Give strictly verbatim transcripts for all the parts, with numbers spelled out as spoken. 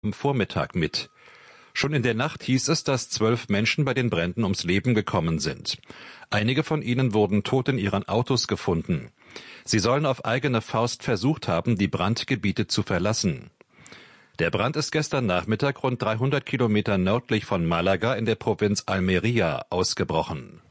am Vormittag mit. Schon in der Nacht hieß es, dass zwölf Menschen bei den Bränden ums Leben gekommen sind. Einige von ihnen wurden tot in ihren Autos gefunden. Sie sollen auf eigene Faust versucht haben, die Brandgebiete zu verlassen. Der Brand ist gestern Nachmittag rund dreihundert Kilometer nördlich von Malaga in der Provinz Almería ausgebrochen.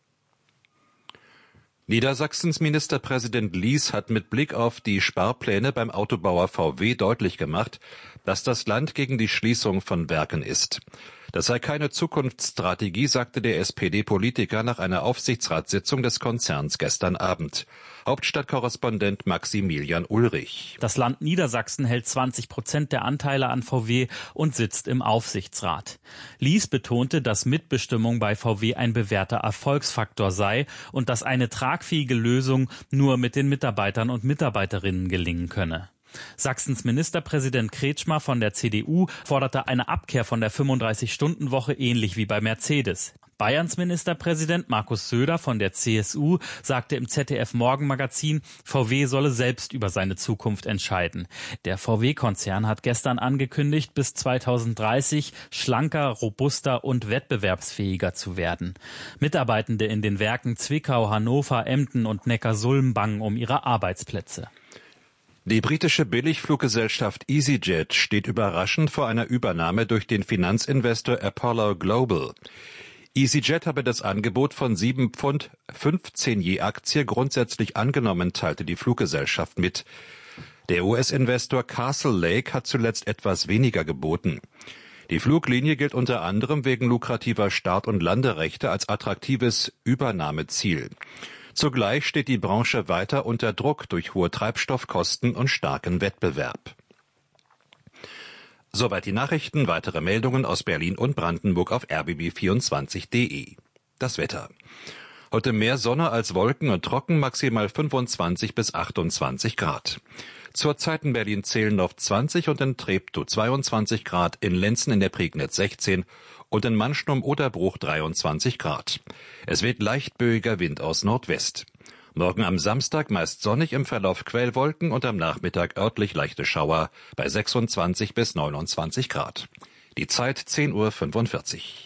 Niedersachsens Ministerpräsident Lies hat mit Blick auf die Sparpläne beim Autobauer V W deutlich gemacht, dass das Land gegen die Schließung von Werken ist. Das sei keine Zukunftsstrategie, sagte der S P D-Politiker nach einer Aufsichtsratssitzung des Konzerns gestern Abend. Hauptstadtkorrespondent Maximilian Ulrich. Das Land Niedersachsen hält zwanzig Prozent der Anteile an V W und sitzt im Aufsichtsrat. Lies betonte, dass Mitbestimmung bei V W ein bewährter Erfolgsfaktor sei und dass eine tragfähige Lösung nur mit den Mitarbeitern und Mitarbeiterinnen gelingen könne. Sachsens Ministerpräsident Kretschmer von der C D U forderte eine Abkehr von der fünfunddreißig-Stunden-Woche ähnlich wie bei Mercedes. Bayerns Ministerpräsident Markus Söder von der C S U sagte im Z D F-Morgenmagazin, V W solle selbst über seine Zukunft entscheiden. Der V W-Konzern hat gestern angekündigt, bis zweitausenddreißig schlanker, robuster und wettbewerbsfähiger zu werden. Mitarbeitende in den Werken Zwickau, Hannover, Emden und Neckarsulm bangen um ihre Arbeitsplätze. Die britische Billigfluggesellschaft EasyJet steht überraschend vor einer Übernahme durch den Finanzinvestor Apollo Global. EasyJet habe das Angebot von sieben Pfund fünfzehn je Aktie grundsätzlich angenommen, teilte die Fluggesellschaft mit. Der U S-Investor Castle Lake hat zuletzt etwas weniger geboten. Die Fluglinie gilt unter anderem wegen lukrativer Start- und Landerechte als attraktives Übernahmeziel. Zugleich steht die Branche weiter unter Druck durch hohe Treibstoffkosten und starken Wettbewerb. Soweit die Nachrichten. Weitere Meldungen aus Berlin und Brandenburg auf r b b vierundzwanzig punkt d e. Das Wetter. Heute mehr Sonne als Wolken und trocken, maximal fünfundzwanzig bis achtundzwanzig Grad. Zurzeit in Berlin zählen noch zwanzig und in Treptow zweiundzwanzig Grad, in Lenzen in der Prignitz sechzehn und in Mannschnum-Oderbruch dreiundzwanzig Grad. Es weht leicht böiger Wind aus Nordwest. Morgen am Samstag meist sonnig, im Verlauf Quellwolken und am Nachmittag örtlich leichte Schauer bei sechsundzwanzig bis neunundzwanzig Grad. Die Zeit zehn Uhr fünfundvierzig.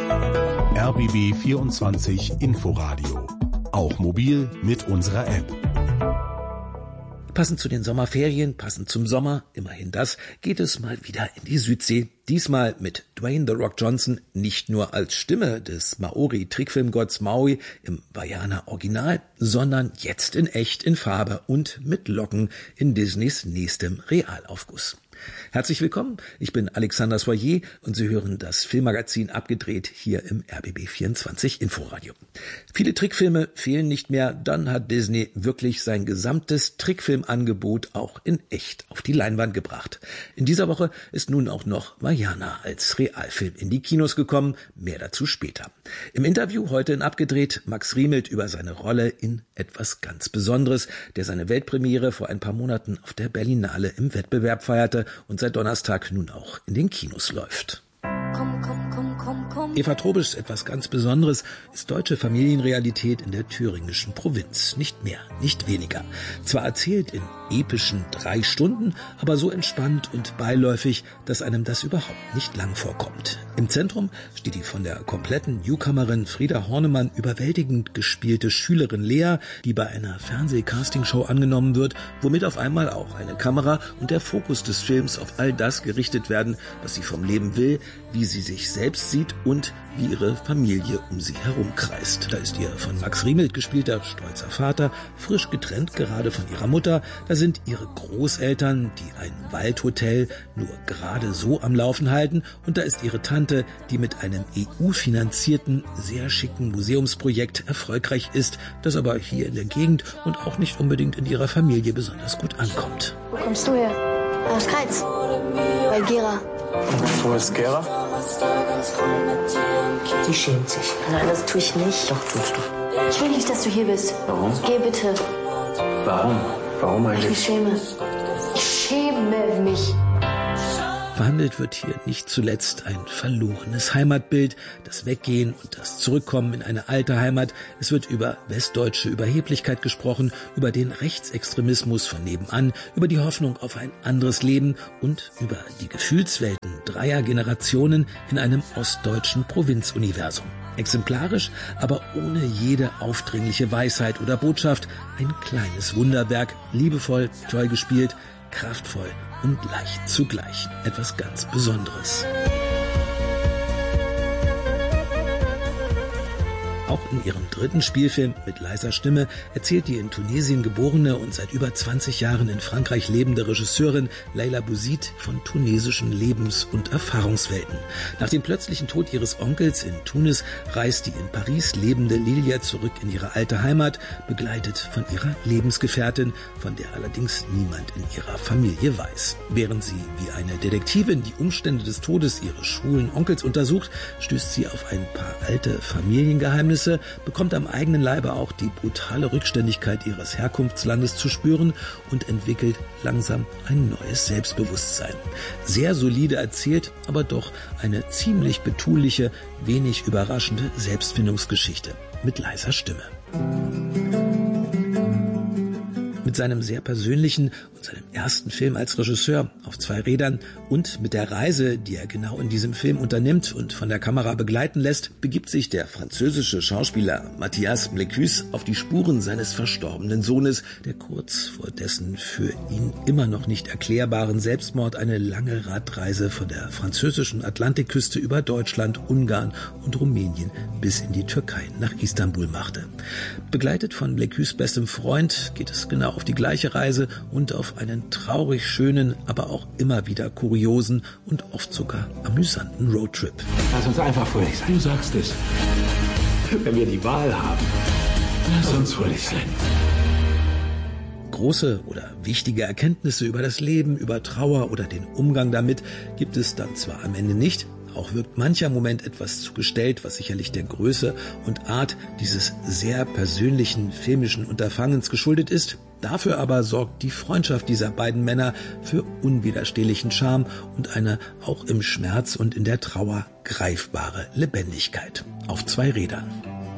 R B B vierundzwanzig Inforadio. Auch mobil mit unserer App. Passend zu den Sommerferien, passend zum Sommer, immerhin das, geht es mal wieder in die Südsee. Diesmal mit Dwayne The Rock Johnson, nicht nur als Stimme des Maori-Trickfilmgotts Maui im Vaiana Original, sondern jetzt in echt, in Farbe und mit Locken in Disneys nächstem Realaufguss. Herzlich willkommen, ich bin Alexander Soyer und Sie hören das Filmmagazin Abgedreht hier im R B B vierundzwanzig Inforadio. Viele Trickfilme fehlen nicht mehr, dann hat Disney wirklich sein gesamtes Trickfilmangebot auch in echt auf die Leinwand gebracht. In dieser Woche ist nun auch noch Vaiana als Realfilm in die Kinos gekommen, mehr dazu später. Im Interview heute in Abgedreht Max Riemelt über seine Rolle in etwas ganz Besonderes, der seine Weltpremiere vor ein paar Monaten auf der Berlinale im Wettbewerb feierte und seit Donnerstag nun auch in den Kinos läuft. Komm, komm, komm, komm, komm. Eva Trobischs etwas ganz Besonderes ist deutsche Familienrealität in der thüringischen Provinz. Nicht mehr, nicht weniger. Zwar erzählt in epischen drei Stunden, aber so entspannt und beiläufig, dass einem das überhaupt nicht lang vorkommt. Im Zentrum steht die von der kompletten Newcomerin Frieda Hornemann überwältigend gespielte Schülerin Lea, die bei einer Fernseh-Castingshow angenommen wird, womit auf einmal auch eine Kamera und der Fokus des Films auf all das gerichtet werden, was sie vom Leben will, wie sie sich selbst sieht und wie ihre Familie um sie herum kreist. Da ist ihr von Max Riemelt gespielter stolzer Vater, frisch getrennt gerade von ihrer Mutter. Da sind ihre Großeltern, die ein Waldhotel nur gerade so am Laufen halten. Und da ist ihre Tante, die mit einem E U-finanzierten, sehr schicken Museumsprojekt erfolgreich ist, das aber hier in der Gegend und auch nicht unbedingt in ihrer Familie besonders gut ankommt. Wo kommst du her? Aus Kreiz. Bei Gera. Und wo ist Gera? Sie schämt sich. Nein, das tue ich nicht. Doch, tust du. Ich will nicht, dass du hier bist. Warum? Geh bitte. Warum? Warum Weil ich eigentlich? mich schäme. Ich schäme mich. Verhandelt wird hier nicht zuletzt ein verlorenes Heimatbild, das Weggehen und das Zurückkommen in eine alte Heimat. Es wird über westdeutsche Überheblichkeit gesprochen, über den Rechtsextremismus von nebenan, über die Hoffnung auf ein anderes Leben und über die Gefühlswelten dreier Generationen in einem ostdeutschen Provinzuniversum. Exemplarisch, aber ohne jede aufdringliche Weisheit oder Botschaft, ein kleines Wunderwerk, liebevoll, treu gespielt, kraftvoll und leicht zugleich. Etwas ganz Besonderes. Auch in ihrem dritten Spielfilm mit leiser Stimme erzählt die in Tunesien geborene und seit über zwanzig Jahren in Frankreich lebende Regisseurin Leila Bouzid von tunesischen Lebens- und Erfahrungswelten. Nach dem plötzlichen Tod ihres Onkels in Tunis reist die in Paris lebende Lilia zurück in ihre alte Heimat, begleitet von ihrer Lebensgefährtin, von der allerdings niemand in ihrer Familie weiß. Während sie wie eine Detektivin die Umstände des Todes ihres schwulen Onkels untersucht, stößt sie auf ein paar alte Familiengeheimnisse, bekommt am eigenen Leibe auch die brutale Rückständigkeit ihres Herkunftslandes zu spüren und entwickelt langsam ein neues Selbstbewusstsein. Sehr solide erzählt, aber doch eine ziemlich betuliche, wenig überraschende Selbstfindungsgeschichte mit leiser Stimme. Mit seinem sehr persönlichen und seinem ersten Film als Regisseur auf zwei Rädern und mit der Reise, die er genau in diesem Film unternimmt und von der Kamera begleiten lässt, begibt sich der französische Schauspieler Mathias Blécus auf die Spuren seines verstorbenen Sohnes, der kurz vor dessen für ihn immer noch nicht erklärbaren Selbstmord eine lange Radreise von der französischen Atlantikküste über Deutschland, Ungarn und Rumänien bis in die Türkei nach Istanbul machte. Begleitet von Blécus' bestem Freund geht es genau auf die gleiche Reise und auf einen traurig schönen, aber auch immer wieder kuriosen und oft sogar amüsanten Roadtrip. Lass uns einfach fröhlich sein. Du sagst es. Wenn wir die Wahl haben, lass uns fröhlich sein. Große oder wichtige Erkenntnisse über das Leben, über Trauer oder den Umgang damit gibt es dann zwar am Ende nicht, auch wirkt mancher Moment etwas zu gestellt, was sicherlich der Größe und Art dieses sehr persönlichen filmischen Unterfangens geschuldet ist. Dafür aber sorgt die Freundschaft dieser beiden Männer für unwiderstehlichen Charme und eine auch im Schmerz und in der Trauer greifbare Lebendigkeit. Auf zwei Rädern.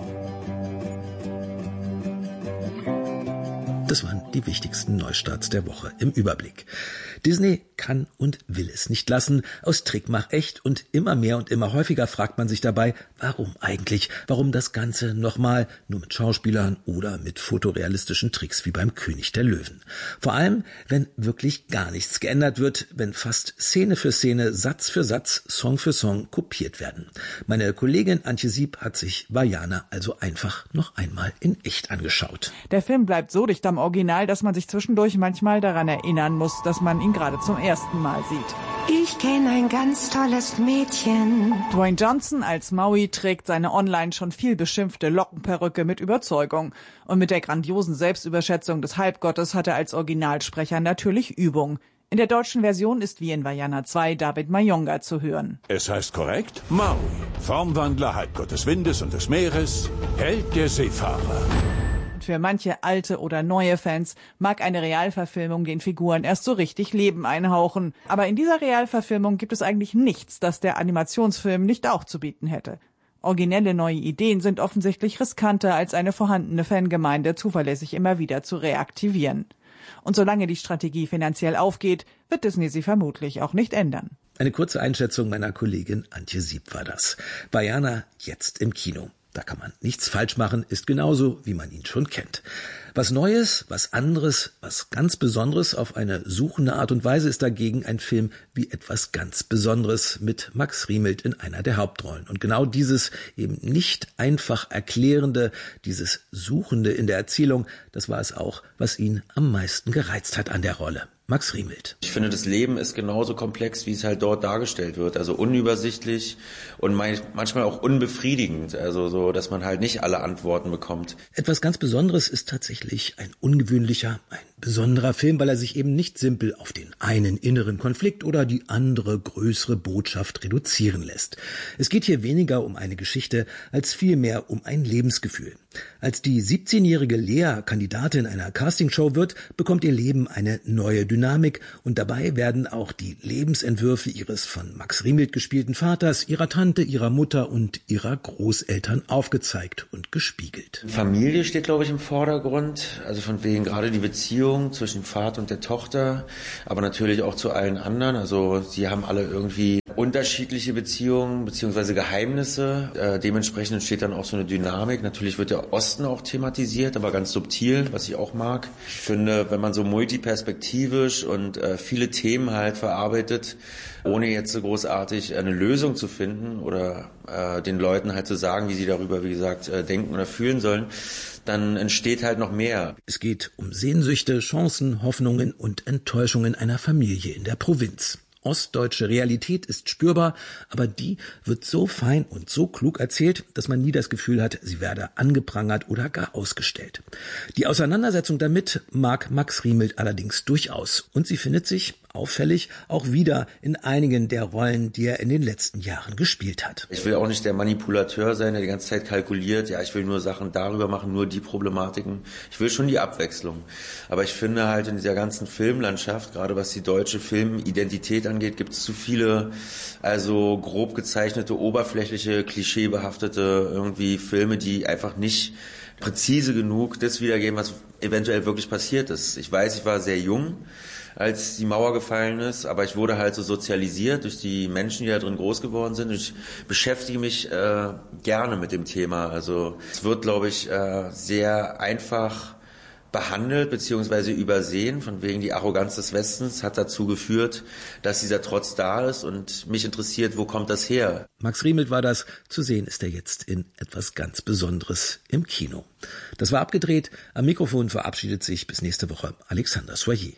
Das waren die wichtigsten Neustarts der Woche im Überblick. Disney kann und will es nicht lassen. Aus Trick mach echt und immer mehr und immer häufiger fragt man sich dabei, warum eigentlich? Warum das Ganze nochmal nur mit Schauspielern oder mit fotorealistischen Tricks wie beim König der Löwen? Vor allem, wenn wirklich gar nichts geändert wird, wenn fast Szene für Szene, Satz für Satz, Song für Song kopiert werden. Meine Kollegin Antje Sieb hat sich Vaiana also einfach noch einmal in echt angeschaut. Der Film bleibt so dicht am Original, dass man sich zwischendurch manchmal daran erinnern muss, dass man ihn gerade zum ersten Mal sieht. Ich kenne ein ganz tolles Mädchen. Dwayne Johnson als Maui trägt seine online schon viel beschimpfte Lockenperücke mit Überzeugung. Und mit der grandiosen Selbstüberschätzung des Halbgottes hat er als Originalsprecher natürlich Übung. In der deutschen Version ist wie in Vaiana zwei David Mayonga zu hören. Es heißt korrekt Maui, Formwandler, Halbgott des Windes und des Meeres, Held der Seefahrer. Für manche alte oder neue Fans mag eine Realverfilmung den Figuren erst so richtig Leben einhauchen. Aber in dieser Realverfilmung gibt es eigentlich nichts, das der Animationsfilm nicht auch zu bieten hätte. Originelle neue Ideen sind offensichtlich riskanter, als eine vorhandene Fangemeinde zuverlässig immer wieder zu reaktivieren. Und solange die Strategie finanziell aufgeht, wird Disney sie vermutlich auch nicht ändern. Eine kurze Einschätzung meiner Kollegin Antje Sieb war das. Vaiana jetzt im Kino. Da kann man nichts falsch machen, ist genauso, wie man ihn schon kennt. Was Neues, was anderes, was ganz Besonderes auf eine suchende Art und Weise ist dagegen ein Film wie etwas ganz Besonderes mit Max Riemelt in einer der Hauptrollen. Und genau dieses eben nicht einfach Erklärende, dieses Suchende in der Erzählung, das war es auch, was ihn am meisten gereizt hat an der Rolle. Max Riemelt. Ich finde, das Leben ist genauso komplex, wie es halt dort dargestellt wird. Also unübersichtlich und manchmal auch unbefriedigend. Also so, dass man halt nicht alle Antworten bekommt. Etwas ganz Besonderes ist tatsächlich ein ungewöhnlicher, ein besonderer Film, weil er sich eben nicht simpel auf den einen inneren Konflikt oder die andere größere Botschaft reduzieren lässt. Es geht hier weniger um eine Geschichte, als vielmehr um ein Lebensgefühl. Als die siebzehnjährige Lea Kandidatin einer Castingshow wird, bekommt ihr Leben eine neue Dynamik und dabei werden auch die Lebensentwürfe ihres von Max Riemelt gespielten Vaters, ihrer Tante, ihrer Mutter und ihrer Großeltern aufgezeigt und gespiegelt. Familie steht, glaube ich, im Vordergrund, also von wegen gerade die Beziehung zwischen Vater und der Tochter, aber natürlich auch zu allen anderen. Also sie haben alle irgendwie unterschiedliche Beziehungen bzw. Geheimnisse. Äh, dementsprechend entsteht dann auch so eine Dynamik. Natürlich wird der Osten auch thematisiert, aber ganz subtil, was ich auch mag. Ich finde, wenn man so multiperspektivisch und äh, viele Themen halt verarbeitet, ohne jetzt so großartig eine Lösung zu finden oder äh, den Leuten halt zu sagen, wie sie darüber, wie gesagt, äh, denken oder fühlen sollen, dann entsteht halt noch mehr. Es geht um Sehnsüchte, Chancen, Hoffnungen und Enttäuschungen einer Familie in der Provinz. Ostdeutsche Realität ist spürbar, aber die wird so fein und so klug erzählt, dass man nie das Gefühl hat, sie werde angeprangert oder gar ausgestellt. Die Auseinandersetzung damit mag Max Riemelt allerdings durchaus und sie findet sich, auffällig, auch wieder in einigen der Rollen, die er in den letzten Jahren gespielt hat. Ich will auch nicht der Manipulateur sein, der die ganze Zeit kalkuliert, ja, ich will nur Sachen darüber machen, nur die Problematiken. Ich will schon die Abwechslung. Aber ich finde halt in dieser ganzen Filmlandschaft, gerade was die deutsche Filmidentität angeht, gibt es zu viele, also grob gezeichnete, oberflächliche, klischeebehaftete irgendwie Filme, die einfach nicht präzise genug das wiedergeben, was eventuell wirklich passiert ist. Ich weiß, ich war sehr jung, als die Mauer gefallen ist, aber ich wurde halt so sozialisiert durch die Menschen, die da drin groß geworden sind. Ich beschäftige mich äh, gerne mit dem Thema. Also es wird, glaube ich, äh, sehr einfach behandelt bzw. übersehen, von wegen die Arroganz des Westens hat dazu geführt, dass dieser Trotz da ist und mich interessiert, wo kommt das her? Max Riemelt war das, zu sehen ist er jetzt in etwas ganz Besonderes im Kino. Das war abgedreht, am Mikrofon verabschiedet sich bis nächste Woche Alexander Soyer.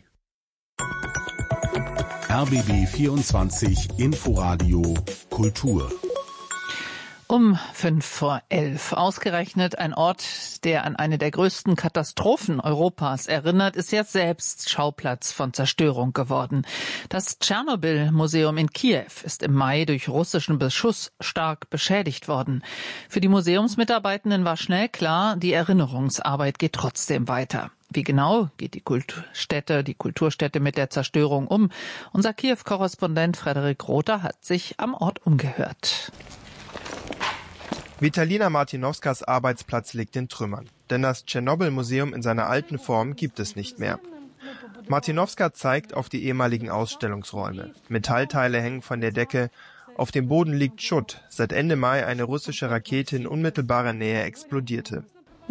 R B B vierundzwanzig Inforadio Kultur. Um fünf vor elf. Ausgerechnet ein Ort, der an eine der größten Katastrophen Europas erinnert, ist jetzt selbst Schauplatz von Zerstörung geworden. Das Tschernobyl-Museum in Kiew ist im Mai durch russischen Beschuss stark beschädigt worden. Für die Museumsmitarbeitenden war schnell klar, die Erinnerungsarbeit geht trotzdem weiter. Wie genau geht die Kulturstätte, die Kulturstätte mit der Zerstörung um? Unser Kiew-Korrespondent Frederik Rother hat sich am Ort umgehört. Vitalina Martinovskas Arbeitsplatz liegt in Trümmern, denn das Tschernobyl-Museum in seiner alten Form gibt es nicht mehr. Martinovska zeigt auf die ehemaligen Ausstellungsräume. Metallteile hängen von der Decke, auf dem Boden liegt Schutt, seit Ende Mai eine russische Rakete in unmittelbarer Nähe explodierte.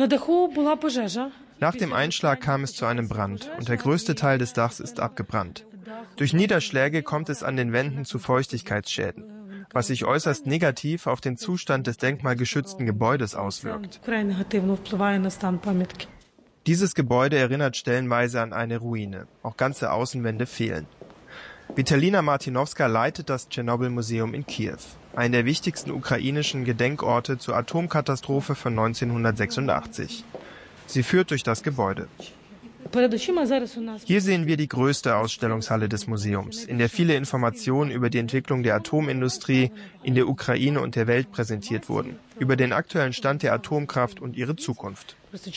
Nach dem Einschlag kam es zu einem Brand und der größte Teil des Dachs ist abgebrannt. Durch Niederschläge kommt es an den Wänden zu Feuchtigkeitsschäden, was sich äußerst negativ auf den Zustand des denkmalgeschützten Gebäudes auswirkt. Dieses Gebäude erinnert stellenweise an eine Ruine. Auch ganze Außenwände fehlen. Vitalina Martinovska leitet das Tschernobyl-Museum in Kiew, einen der wichtigsten ukrainischen Gedenkorte zur Atomkatastrophe von neunzehnhundertsechsundachtzig. Sie führt durch das Gebäude. Hier sehen wir die größte Ausstellungshalle des Museums, in der viele Informationen über die Entwicklung der Atomindustrie in der Ukraine und der Welt präsentiert wurden, über den aktuellen Stand der Atomkraft und ihre Zukunft.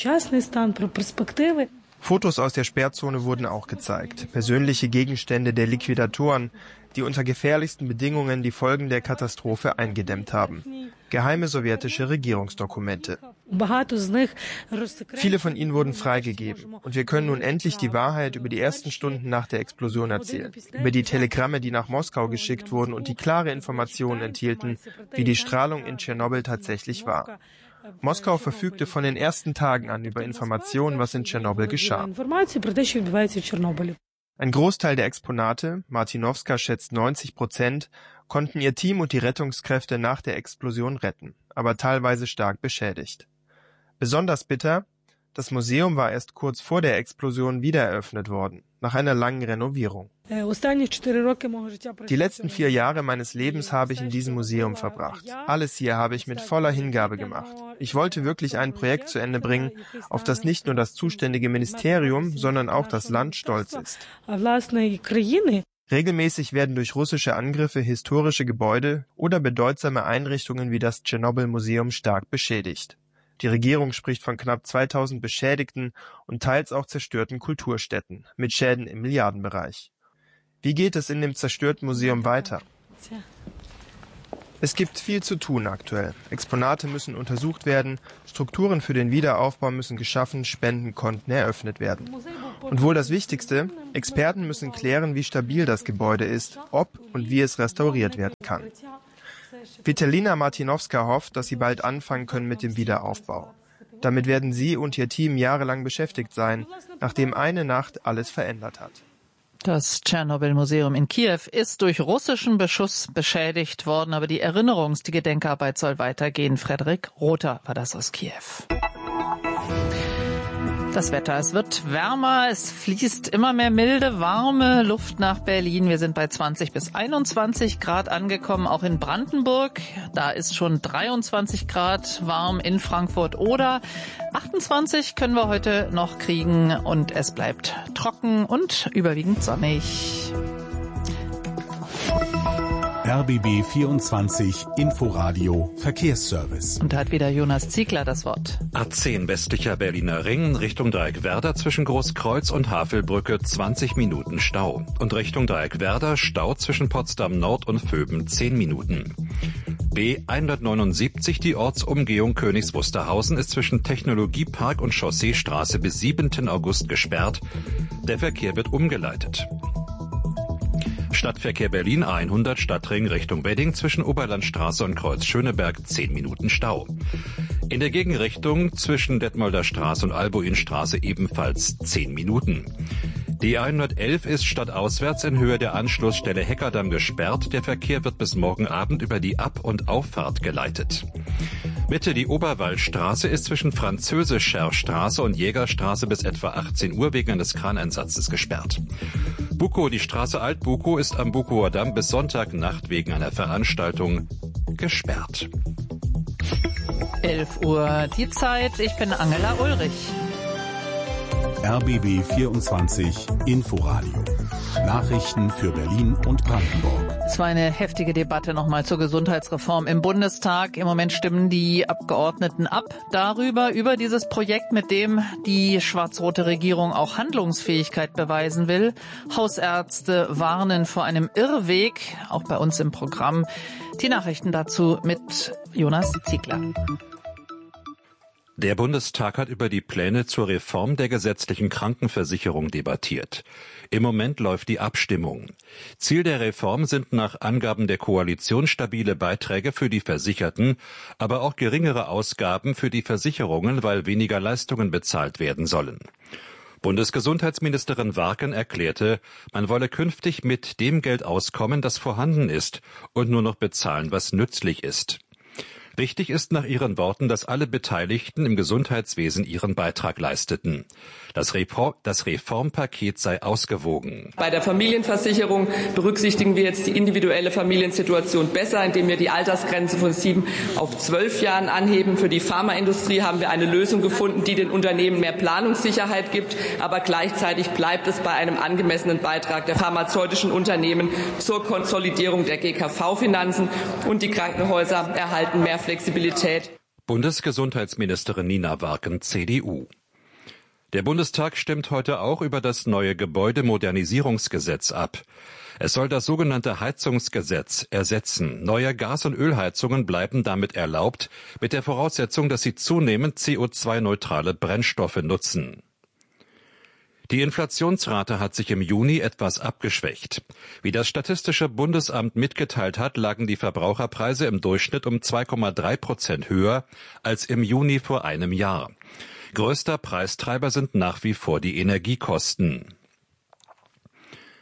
Fotos aus der Sperrzone wurden auch gezeigt, persönliche Gegenstände der Liquidatoren, die unter gefährlichsten Bedingungen die Folgen der Katastrophe eingedämmt haben. Geheime sowjetische Regierungsdokumente. Viele von ihnen wurden freigegeben und wir können nun endlich die Wahrheit über die ersten Stunden nach der Explosion erzählen, über die Telegramme, die nach Moskau geschickt wurden und die klare Informationen enthielten, wie die Strahlung in Tschernobyl tatsächlich war. Moskau verfügte von den ersten Tagen an über Informationen, was in Tschernobyl geschah. Ein Großteil der Exponate, Martinovska schätzt neunzig Prozent, konnten ihr Team und die Rettungskräfte nach der Explosion retten, aber teilweise stark beschädigt. Besonders bitter, Das Museum war erst kurz vor der Explosion wiedereröffnet worden, nach einer langen Renovierung. Die letzten vier Jahre meines Lebens habe ich in diesem Museum verbracht. Alles hier habe ich mit voller Hingabe gemacht. Ich wollte wirklich ein Projekt zu Ende bringen, auf das nicht nur das zuständige Ministerium, sondern auch das Land stolz ist. Regelmäßig werden durch russische Angriffe historische Gebäude oder bedeutsame Einrichtungen wie das Tschernobyl-Museum stark beschädigt. Die Regierung spricht von knapp zweitausend beschädigten und teils auch zerstörten Kulturstätten mit Schäden im Milliardenbereich. Wie geht es in dem zerstörten Museum weiter? Es gibt viel zu tun aktuell. Exponate müssen untersucht werden, Strukturen für den Wiederaufbau müssen geschaffen, Spendenkonten eröffnet werden. Und wohl das Wichtigste, Experten müssen klären, wie stabil das Gebäude ist, ob und wie es restauriert werden kann. Vitalina Martinowska hofft, dass sie bald anfangen können mit dem Wiederaufbau. Damit werden sie und ihr Team jahrelang beschäftigt sein, nachdem eine Nacht alles verändert hat. Das Tschernobyl-Museum in Kiew ist durch russischen Beschuss beschädigt worden, aber die Erinnerungs-, die Gedenkarbeit soll weitergehen. Frederik Rother war das aus Kiew. Das Wetter, es wird wärmer, es fließt immer mehr milde, warme Luft nach Berlin. Wir sind bei zwanzig bis einundzwanzig Grad angekommen, auch in Brandenburg. Da ist schon dreiundzwanzig Grad warm, in Frankfurt oder achtundzwanzig können wir heute noch kriegen und es bleibt trocken und überwiegend sonnig. R B B vierundzwanzig Inforadio Verkehrsservice. Und da hat wieder Jonas Ziegler das Wort. A zehn westlicher Berliner Ring Richtung Dreieckwerder zwischen Großkreuz und Havelbrücke zwanzig Minuten Stau. Und Richtung Dreieckwerder Stau zwischen Potsdam Nord und Vöben zehn Minuten. B hundertneunundsiebzig, die Ortsumgehung Königs Wusterhausen, ist zwischen Technologiepark und Chausseestraße bis siebten August gesperrt. Der Verkehr wird umgeleitet. Stadtverkehr Berlin A hundert Stadtring Richtung Wedding zwischen Oberlandstraße und Kreuz Schöneberg zehn Minuten Stau. In der Gegenrichtung zwischen Detmolder Straße und Albuinstraße ebenfalls zehn Minuten. Die hundertelf ist stadtauswärts in Höhe der Anschlussstelle Heckerdamm gesperrt. Der Verkehr wird bis morgen Abend über die Ab- und Auffahrt geleitet. Mitte die Oberwaldstraße ist zwischen Französischer Straße und Jägerstraße bis etwa achtzehn Uhr wegen eines Kraneinsatzes gesperrt. Bukow, die Straße Alt-Bukow ist am Bukower Damm bis Sonntagnacht wegen einer Veranstaltung gesperrt. elf Uhr die Zeit. Ich bin Angela Ulrich. R B B vierundzwanzig Inforadio. Nachrichten für Berlin und Brandenburg. Es war eine heftige Debatte nochmal zur Gesundheitsreform im Bundestag. Im Moment stimmen die Abgeordneten ab darüber, über dieses Projekt, mit dem die schwarz-rote Regierung auch Handlungsfähigkeit beweisen will. Hausärzte warnen vor einem Irrweg, auch bei uns im Programm. Die Nachrichten dazu mit Jonas Ziegler. Der Bundestag hat über die Pläne zur Reform der gesetzlichen Krankenversicherung debattiert. Im Moment läuft die Abstimmung. Ziel der Reform sind nach Angaben der Koalition stabile Beiträge für die Versicherten, aber auch geringere Ausgaben für die Versicherungen, weil weniger Leistungen bezahlt werden sollen. Bundesgesundheitsministerin Warken erklärte, man wolle künftig mit dem Geld auskommen, das vorhanden ist, und nur noch bezahlen, was nützlich ist. Wichtig ist nach ihren Worten, dass alle Beteiligten im Gesundheitswesen ihren Beitrag leisteten. Das, Repor- das Reformpaket sei ausgewogen. Bei der Familienversicherung berücksichtigen wir jetzt die individuelle Familiensituation besser, indem wir die Altersgrenze von sieben auf zwölf Jahren anheben. Für die Pharmaindustrie haben wir eine Lösung gefunden, die den Unternehmen mehr Planungssicherheit gibt. Aber gleichzeitig bleibt es bei einem angemessenen Beitrag der pharmazeutischen Unternehmen zur Konsolidierung der G K V-Finanzen. Und die Krankenhäuser erhalten mehr Flexibilität. Bundesgesundheitsministerin Nina Warken, C D U. Der Bundestag stimmt heute auch über das neue Gebäudemodernisierungsgesetz ab. Es soll das sogenannte Heizungsgesetz ersetzen. Neue Gas- und Ölheizungen bleiben damit erlaubt, mit der Voraussetzung, dass sie zunehmend C O zwei neutrale Brennstoffe nutzen. Die Inflationsrate hat sich im Juni etwas abgeschwächt. Wie das Statistische Bundesamt mitgeteilt hat, lagen die Verbraucherpreise im Durchschnitt um zwei Komma drei Prozent höher als im Juni vor einem Jahr. Größter Preistreiber sind nach wie vor die Energiekosten.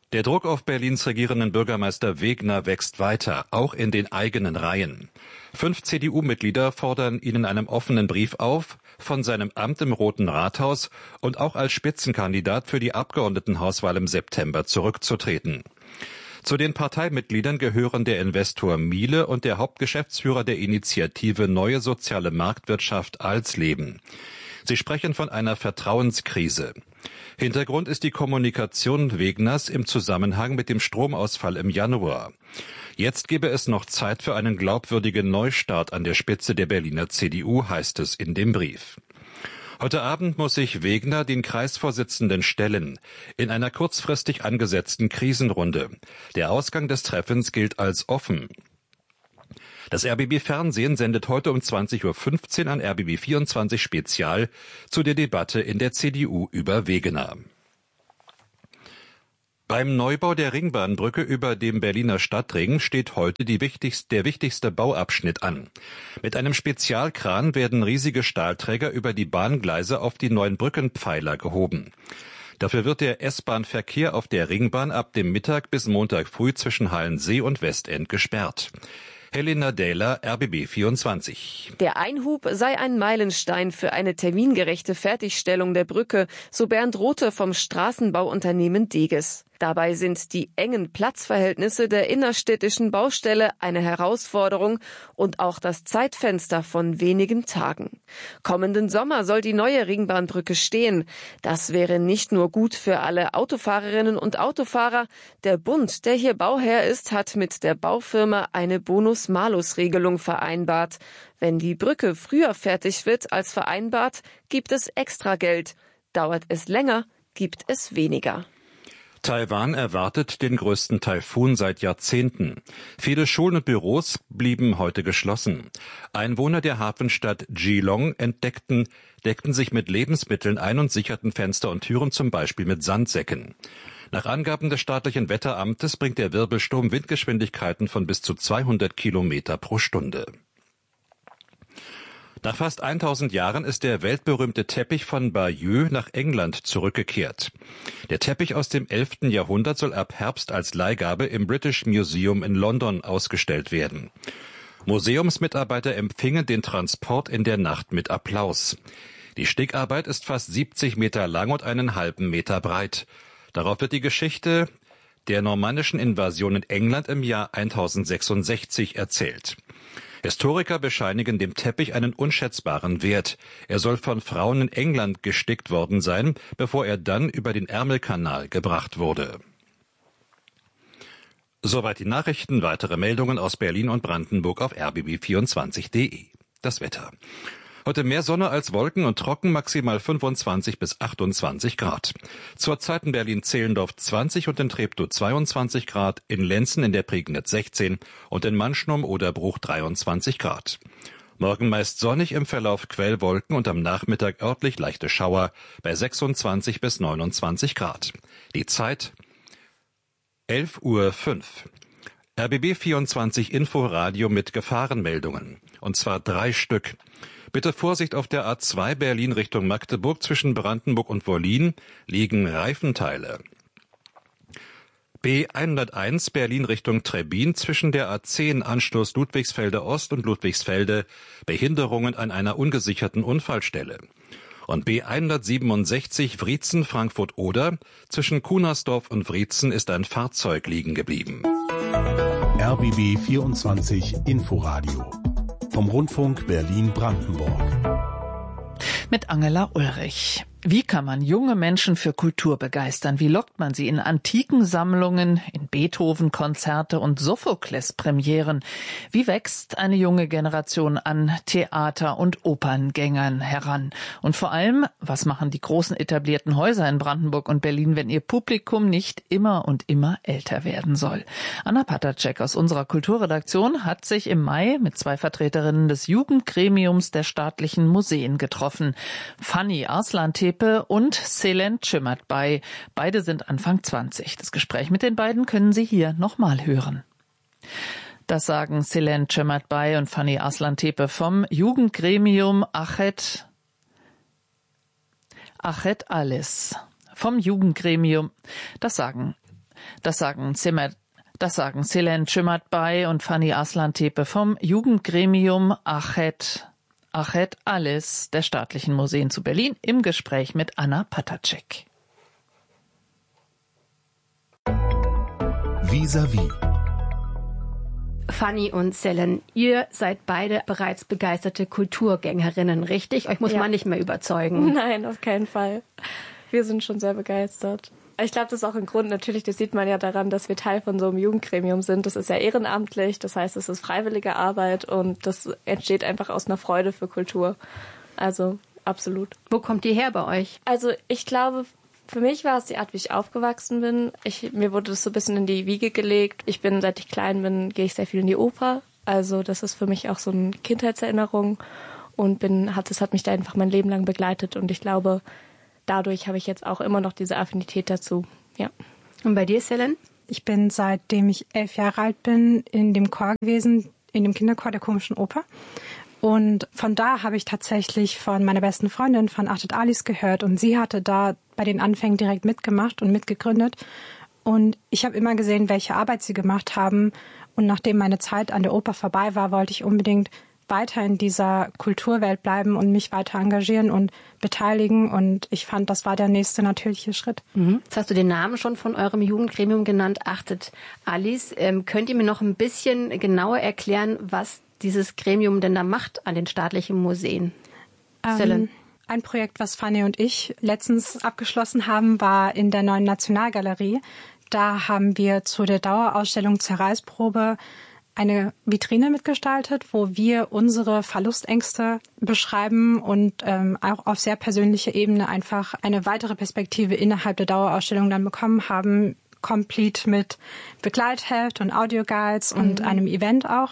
Der Druck auf Berlins regierenden Bürgermeister Wegner wächst weiter, auch in den eigenen Reihen. Fünf C D U-Mitglieder fordern ihn in einem offenen Brief auf, von seinem Amt im Roten Rathaus und auch als Spitzenkandidat für die Abgeordnetenhauswahl im September zurückzutreten. Zu den Parteimitgliedern gehören der Investor Miele und der Hauptgeschäftsführer der Initiative Neue Soziale Marktwirtschaft Alsleben. Sie sprechen von einer Vertrauenskrise. Hintergrund ist die Kommunikation Wegners im Zusammenhang mit dem Stromausfall im Januar. Jetzt gebe es noch Zeit für einen glaubwürdigen Neustart an der Spitze der Berliner C D U, heißt es in dem Brief. Heute Abend muss sich Wegner den Kreisvorsitzenden stellen, in einer kurzfristig angesetzten Krisenrunde. Der Ausgang des Treffens gilt als offen. Das R B B Fernsehen sendet heute um zwanzig Uhr fünfzehn an R B B vierundzwanzig Spezial zu der Debatte in der C D U über Wegener. Beim Neubau der Ringbahnbrücke über dem Berliner Stadtring steht heute die wichtigste, der wichtigste Bauabschnitt an. Mit einem Spezialkran werden riesige Stahlträger über die Bahngleise auf die neuen Brückenpfeiler gehoben. Dafür wird der S-Bahn-Verkehr auf der Ringbahn ab dem Mittag bis Montag früh zwischen Halensee und Westend gesperrt. Helena Dähler, R B B vierundzwanzig. Der Einhub sei ein Meilenstein für eine termingerechte Fertigstellung der Brücke, so Bernd Rothe vom Straßenbauunternehmen Deges. Dabei sind die engen Platzverhältnisse der innerstädtischen Baustelle eine Herausforderung und auch das Zeitfenster von wenigen Tagen. Kommenden Sommer soll die neue Ringbahnbrücke stehen. Das wäre nicht nur gut für alle Autofahrerinnen und Autofahrer. Der Bund, der hier Bauherr ist, hat mit der Baufirma eine Bonus-Malus-Regelung vereinbart. Wenn die Brücke früher fertig wird als vereinbart, gibt es extra Geld. Dauert es länger, gibt es weniger. Taiwan erwartet den größten Taifun seit Jahrzehnten. Viele Schulen und Büros blieben heute geschlossen. Einwohner der Hafenstadt Geelong entdeckten, deckten sich mit Lebensmitteln ein und sicherten Fenster und Türen zum Beispiel mit Sandsäcken. Nach Angaben des staatlichen Wetteramtes bringt der Wirbelsturm Windgeschwindigkeiten von bis zu zweihundert Kilometer pro Stunde. Nach fast tausend Jahren ist der weltberühmte Teppich von Bayeux nach England zurückgekehrt. Der Teppich aus dem elften Jahrhundert soll ab Herbst als Leihgabe im British Museum in London ausgestellt werden. Museumsmitarbeiter empfingen den Transport in der Nacht mit Applaus. Die Stickarbeit ist fast siebzig Meter lang und einen halben Meter breit. Darauf wird die Geschichte der normannischen Invasion in England im Jahr tausendsechsundsechzig erzählt. Historiker bescheinigen dem Teppich einen unschätzbaren Wert. Er soll von Frauen in England gestickt worden sein, bevor er dann über den Ärmelkanal gebracht wurde. Soweit die Nachrichten. Weitere Meldungen aus Berlin und Brandenburg auf r b b vierundzwanzig punkt d e. Das Wetter. Heute mehr Sonne als Wolken und trocken, maximal fünfundzwanzig bis achtundzwanzig Grad. Zurzeit in Berlin-Zehlendorf zwanzig und in Treptow zweiundzwanzig Grad, in Lenzen in der Prignitz sechzehn und in Manschnum-Oderbruch dreiundzwanzig Grad. Morgen meist sonnig, im Verlauf Quellwolken und am Nachmittag örtlich leichte Schauer bei sechsundzwanzig bis neunundzwanzig Grad. Die Zeit elf Uhr fünf. R B B vierundzwanzig Inforadio mit Gefahrenmeldungen. Und zwar drei Stück. Bitte Vorsicht auf der A zwei Berlin Richtung Magdeburg. Zwischen Brandenburg und Wollin liegen Reifenteile. B hunderteins Berlin Richtung Trebbin. Zwischen der A zehn Anschluss Ludwigsfelde Ost und Ludwigsfelde Behinderungen an einer ungesicherten Unfallstelle. Und B hundertsiebenundsechzig Wriezen Frankfurt-Oder. Zwischen Kunersdorf und Wriezen ist ein Fahrzeug liegen geblieben. R B B vierundzwanzig Inforadio vom Rundfunk Berlin-Brandenburg. Mit Angela Ulrich. Wie kann man junge Menschen für Kultur begeistern? Wie lockt man sie in antiken Sammlungen, in Beethoven-Konzerte und Sophokles-Premieren? Wie wächst eine junge Generation an Theater- und Operngängern heran? Und vor allem, was machen die großen etablierten Häuser in Brandenburg und Berlin, wenn ihr Publikum nicht immer und immer älter werden soll? Anna Patacek aus unserer Kulturredaktion hat sich im Mai mit zwei Vertreterinnen des Jugendgremiums der staatlichen Museen getroffen. Fanny Arslan-Tepe und Selen Cimert-Bay. Beide sind Anfang zwanzig. Das Gespräch mit den beiden können Sie hier nochmal hören. Das sagen Selen Cimert-Bay und Fanny Arslan-Tepe vom Jugendgremium Achet, Achet Alles. Vom Jugendgremium, das sagen Das sagen Zimmer Das sagen Selen Cimert-Bay und Fanny Aslan-Tepe vom Jugendgremium Achet, Achet Alles der Staatlichen Museen zu Berlin im Gespräch mit Anna Patacek. Vis-à-vis. Fanny und Selen, ihr seid beide bereits begeisterte Kulturgängerinnen, richtig? Euch muss ja. man nicht mehr überzeugen. Nein, auf keinen Fall. Wir sind schon sehr begeistert. Ich glaube, das ist auch ein Grund, natürlich, das sieht man ja daran, dass wir Teil von so einem Jugendgremium sind. Das ist ja ehrenamtlich, das heißt, es ist freiwillige Arbeit und das entsteht einfach aus einer Freude für Kultur. Also absolut. Wo kommt die her bei euch? Also ich glaube, für mich war es die Art, wie ich aufgewachsen bin. Ich, mir wurde das so ein bisschen in die Wiege gelegt. Ich bin, seit ich klein bin, gehe ich sehr viel in die Oper. Also das ist für mich auch so eine Kindheitserinnerung und bin, hat, das hat mich da einfach mein Leben lang begleitet und ich glaube, dadurch habe ich jetzt auch immer noch diese Affinität dazu. Ja. Und bei dir, Selen? Ich bin, seitdem ich elf Jahre alt bin, in dem Chor gewesen, in dem Kinderchor der Komischen Oper. Und von da habe ich tatsächlich von meiner besten Freundin von Achet Alles gehört. Und sie hatte da bei den Anfängen direkt mitgemacht und mitgegründet. Und ich habe immer gesehen, welche Arbeit sie gemacht haben. Und nachdem meine Zeit an der Oper vorbei war, wollte ich unbedingt weiter in dieser Kulturwelt bleiben und mich weiter engagieren und beteiligen. Und ich fand, das war der nächste natürliche Schritt. Mhm. Jetzt hast du den Namen schon von eurem Jugendgremium genannt, Achet Alles. Ähm, könnt ihr mir noch ein bisschen genauer erklären, was dieses Gremium denn da macht an den staatlichen Museen? Ähm, ein Projekt, was Fanny und ich letztens abgeschlossen haben, war in der neuen Nationalgalerie. Da haben wir zu der Dauerausstellung Zerreißprobe eine Vitrine mitgestaltet, wo wir unsere Verlustängste beschreiben und ähm, auch auf sehr persönlicher Ebene einfach eine weitere Perspektive innerhalb der Dauerausstellung dann bekommen haben, complete mit Begleitheft und Audioguides mhm. und einem Event auch.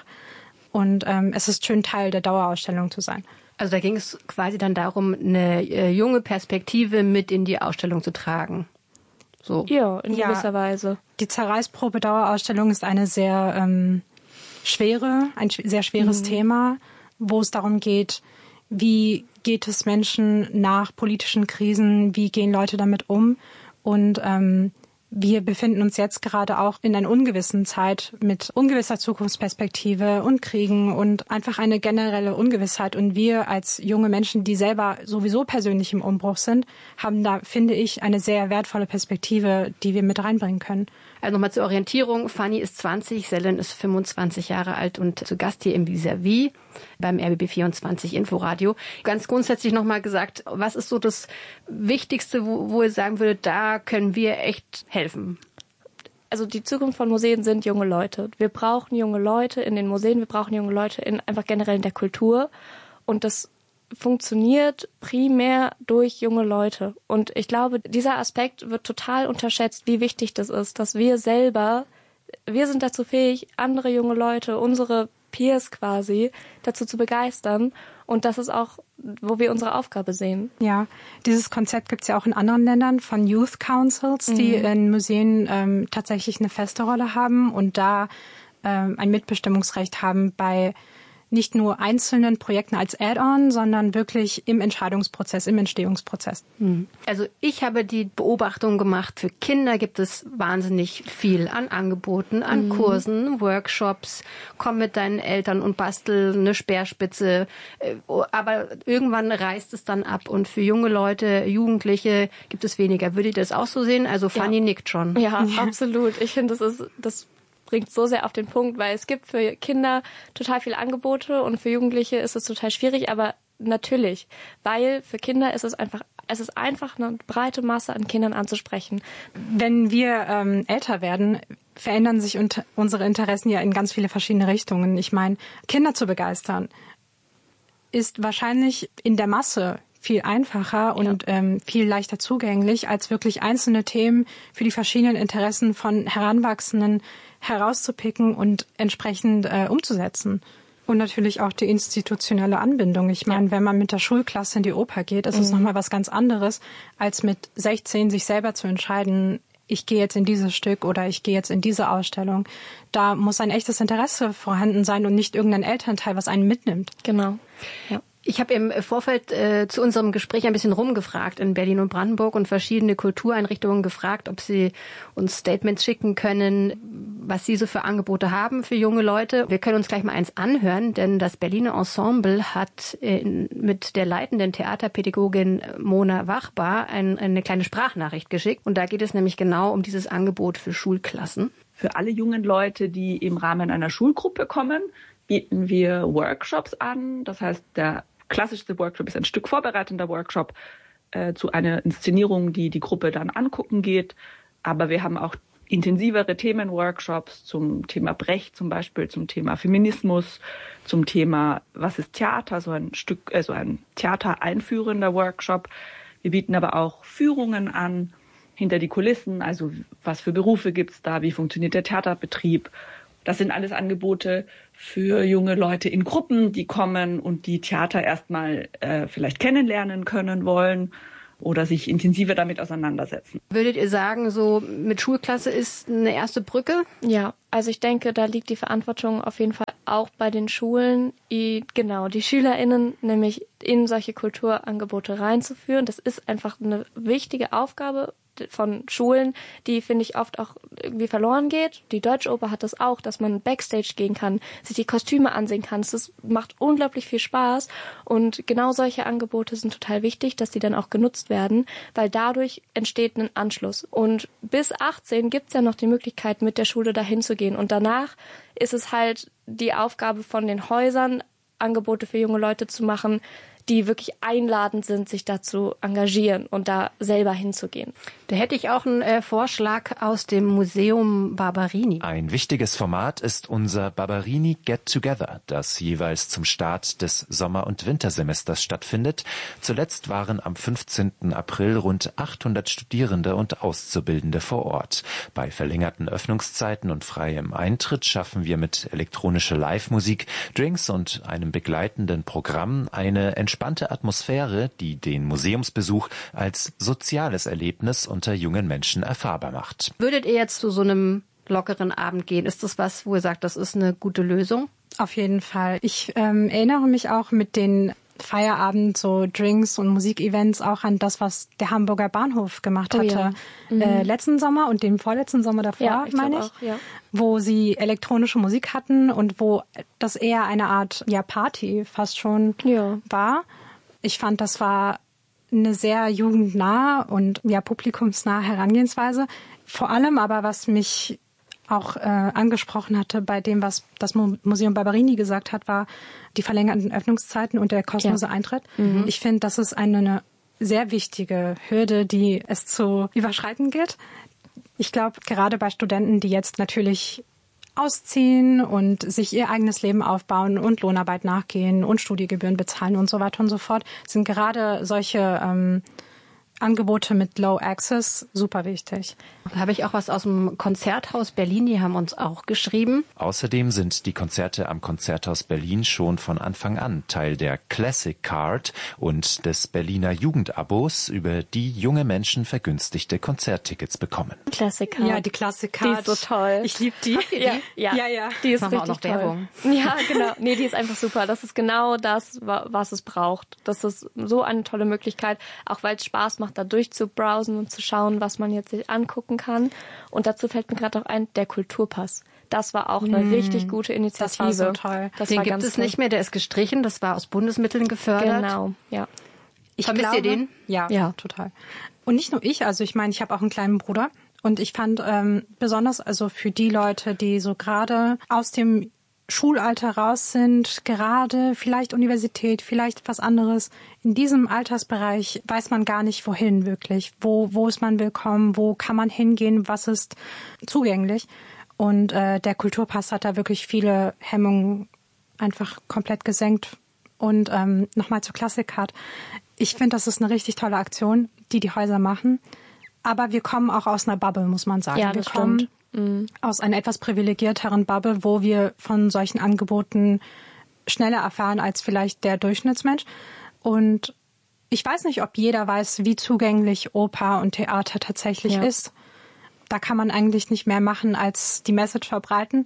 Und ähm, es ist schön, Teil der Dauerausstellung zu sein. Also da ging es quasi dann darum, eine äh, junge Perspektive mit in die Ausstellung zu tragen. So. Ja, in ja, gewisser Weise. Die Zerreißprobe-Dauerausstellung ist eine sehr ähm, schwere, ein sehr schweres mhm. Thema, wo es darum geht, wie geht es Menschen nach politischen Krisen, wie gehen Leute damit um. Und ähm, wir befinden uns jetzt gerade auch in einer ungewissen Zeit mit ungewisser Zukunftsperspektive und Kriegen und einfach eine generelle Ungewissheit. Und wir als junge Menschen, die selber sowieso persönlich im Umbruch sind, haben da, finde ich, eine sehr wertvolle Perspektive, die wir mit reinbringen können. Also nochmal zur Orientierung. Fanny ist zwanzig, Selen ist fünfundzwanzig Jahre alt und zu Gast hier im Vis-à-vis beim R B B vierundzwanzig Inforadio. Ganz grundsätzlich nochmal gesagt, was ist so das Wichtigste, wo, wo ihr sagen würdet, da können wir echt helfen? Also die Zukunft von Museen sind junge Leute. Wir brauchen junge Leute in den Museen, wir brauchen junge Leute in einfach generell in der Kultur. Und das funktioniert primär durch junge Leute. Und ich glaube, dieser Aspekt wird total unterschätzt, wie wichtig das ist, dass wir selber, wir sind dazu fähig, andere junge Leute, unsere Peers quasi, dazu zu begeistern. Und das ist auch, wo wir unsere Aufgabe sehen. Ja, dieses Konzept gibt es ja auch in anderen Ländern von Youth Councils, die mhm. in Museen ähm, tatsächlich eine feste Rolle haben und da ähm, ein Mitbestimmungsrecht haben bei nicht nur einzelnen Projekten als Add-on, sondern wirklich im Entscheidungsprozess, im Entstehungsprozess. Also ich habe die Beobachtung gemacht, für Kinder gibt es wahnsinnig viel an Angeboten, an mhm. Kursen, Workshops, komm mit deinen Eltern und bastel eine Speerspitze. Aber irgendwann reißt es dann ab und für junge Leute, Jugendliche gibt es weniger. Würdet ihr das auch so sehen? Also Fanny ja. nickt schon. Ja, ja, absolut. Ich finde, das ist das bringt so sehr auf den Punkt, weil es gibt für Kinder total viele Angebote und für Jugendliche ist es total schwierig, aber natürlich, weil für Kinder ist es einfach, es ist einfach eine breite Masse an Kindern anzusprechen. Wenn wir ähm, älter werden, verändern sich unt- unsere Interessen ja in ganz viele verschiedene Richtungen. Ich meine, Kinder zu begeistern ist wahrscheinlich in der Masse viel einfacher und ja. ähm, viel leichter zugänglich, als wirklich einzelne Themen für die verschiedenen Interessen von Heranwachsenden herauszupicken und entsprechend äh, umzusetzen. Und natürlich auch die institutionelle Anbindung. Ich meine, ja. wenn man mit der Schulklasse in die Oper geht, ist es mhm. nochmal was ganz anderes, als mit sechzehn sich selber zu entscheiden, ich gehe jetzt in dieses Stück oder ich gehe jetzt in diese Ausstellung. Da muss ein echtes Interesse vorhanden sein und nicht irgendein Elternteil, was einen mitnimmt. Genau. Ja. Ich habe im Vorfeld äh, zu unserem Gespräch ein bisschen rumgefragt in Berlin und Brandenburg und verschiedene Kultureinrichtungen gefragt, ob sie uns Statements schicken können, was sie so für Angebote haben für junge Leute. Wir können uns gleich mal eins anhören, denn das Berliner Ensemble hat äh, mit der leitenden Theaterpädagogin Mona Wachbar ein, eine kleine Sprachnachricht geschickt. Und da geht es nämlich genau um dieses Angebot für Schulklassen. Für alle jungen Leute, die im Rahmen einer Schulgruppe kommen, bieten wir Workshops an. Das heißt, der klassischste Workshop ist ein Stück vorbereitender Workshop äh, zu einer Inszenierung, die die Gruppe dann angucken geht. Aber wir haben auch intensivere Themenworkshops zum Thema Brecht zum Beispiel, zum Thema Feminismus, zum Thema was ist Theater, so ein Stück, also ein Theater einführender Workshop. Wir bieten aber auch Führungen an hinter die Kulissen, also was für Berufe gibt's da, wie funktioniert der Theaterbetrieb. Das sind alles Angebote für junge Leute in Gruppen, die kommen und die Theater erstmal äh, vielleicht kennenlernen können wollen oder sich intensiver damit auseinandersetzen. Würdet ihr sagen, so mit Schulklasse ist eine erste Brücke? Ja, also ich denke, da liegt die Verantwortung auf jeden Fall auch bei den Schulen, die, genau, die SchülerInnen nämlich in solche Kulturangebote reinzuführen. Das ist einfach eine wichtige Aufgabe von Schulen, die, finde ich, oft auch irgendwie verloren geht. Die Deutsche Oper hat das auch, dass man Backstage gehen kann, sich die Kostüme ansehen kann. Das macht unglaublich viel Spaß und genau solche Angebote sind total wichtig, dass die dann auch genutzt werden, weil dadurch entsteht ein Anschluss. Und bis achtzehn gibt's ja noch die Möglichkeit, mit der Schule dahin zu gehen und danach ist es halt die Aufgabe von den Häusern, Angebote für junge Leute zu machen, die wirklich einladend sind, sich da zu engagieren und da selber hinzugehen. Da hätte ich auch einen äh, Vorschlag aus dem Museum Barberini. Ein wichtiges Format ist unser Barberini Get Together, das jeweils zum Start des Sommer- und Wintersemesters stattfindet. Zuletzt waren am fünfzehnten April rund achthundert Studierende und Auszubildende vor Ort. Bei verlängerten Öffnungszeiten und freiem Eintritt schaffen wir mit elektronischer Live-Musik, Drinks und einem begleitenden Programm eine entspannte Atmosphäre, die den Museumsbesuch als soziales Erlebnis unter jungen Menschen erfahrbar macht. Würdet ihr jetzt zu so einem lockeren Abend gehen? Ist das was, wo ihr sagt, das ist eine gute Lösung? Auf jeden Fall. Ich ähm, erinnere mich auch mit den Feierabend, so Drinks und Musikevents auch an das, was der Hamburger Bahnhof gemacht hatte. Oh ja. Mhm. Äh, letzten Sommer und den vorletzten Sommer davor, ja, ich meine ich. Auch, ja. Wo sie elektronische Musik hatten und wo das eher eine Art ja Party fast schon ja. war. Ich fand, das war eine sehr jugendnahe und ja publikumsnahe Herangehensweise. Vor allem aber, was mich auch äh, angesprochen hatte bei dem, was das Museum Barberini gesagt hat, war die verlängerten Öffnungszeiten und der kostenlose ja. Eintritt. Mhm. Ich finde, das ist eine, eine sehr wichtige Hürde, die es zu überschreiten gilt. Ich glaube, gerade bei Studenten, die jetzt natürlich ausziehen und sich ihr eigenes Leben aufbauen und Lohnarbeit nachgehen und Studiegebühren bezahlen und so weiter und so fort, sind gerade solche ähm, Angebote mit Low Access super wichtig. Da habe ich auch was aus dem Konzerthaus Berlin, die haben uns auch geschrieben. Außerdem sind die Konzerte am Konzerthaus Berlin schon von Anfang an Teil der Classic Card und des Berliner Jugendabos, über die junge Menschen vergünstigte Konzerttickets bekommen. Classic Card. Ja, die Classic Card. Die ist so toll. Ich liebe die. Ja, ja, ja, ja. Die ist Machen richtig wir auch noch toll. Werbung. Ja, genau. Nee, die ist einfach super. Das ist genau das, was es braucht. Das ist so eine tolle Möglichkeit, auch weil es Spaß macht, da durchzubrowsen und zu schauen, was man jetzt sich angucken kann. Und dazu fällt mir gerade auch ein, der Kulturpass. Das war auch eine mmh, richtig gute Initiative. Das war so toll. Das den war gibt ganz es toll. Nicht mehr, der ist gestrichen. Das war aus Bundesmitteln gefördert. Genau, ja. Ich Vermisst glaube, ihr den? Ja, ja, total. Und nicht nur ich, also ich meine, ich habe auch einen kleinen Bruder. Und ich fand ähm, besonders also für die Leute, die so gerade aus dem Schulalter raus sind, gerade vielleicht Universität, vielleicht was anderes. In diesem Altersbereich weiß man gar nicht, wohin wirklich. Wo, wo ist man willkommen? Wo kann man hingehen? Was ist zugänglich? Und äh, der Kulturpass hat da wirklich viele Hemmungen einfach komplett gesenkt. Und ähm, nochmal zur Classic Card. Ich finde, das ist eine richtig tolle Aktion, die die Häuser machen. Aber wir kommen auch aus einer Bubble, muss man sagen. Ja, das wir kommen stimmt. Mhm. aus einer etwas privilegierteren Bubble, wo wir von solchen Angeboten schneller erfahren als vielleicht der Durchschnittsmensch. Und ich weiß nicht, ob jeder weiß, wie zugänglich Oper und Theater tatsächlich ja. ist. Da kann man eigentlich nicht mehr machen, als die Message verbreiten.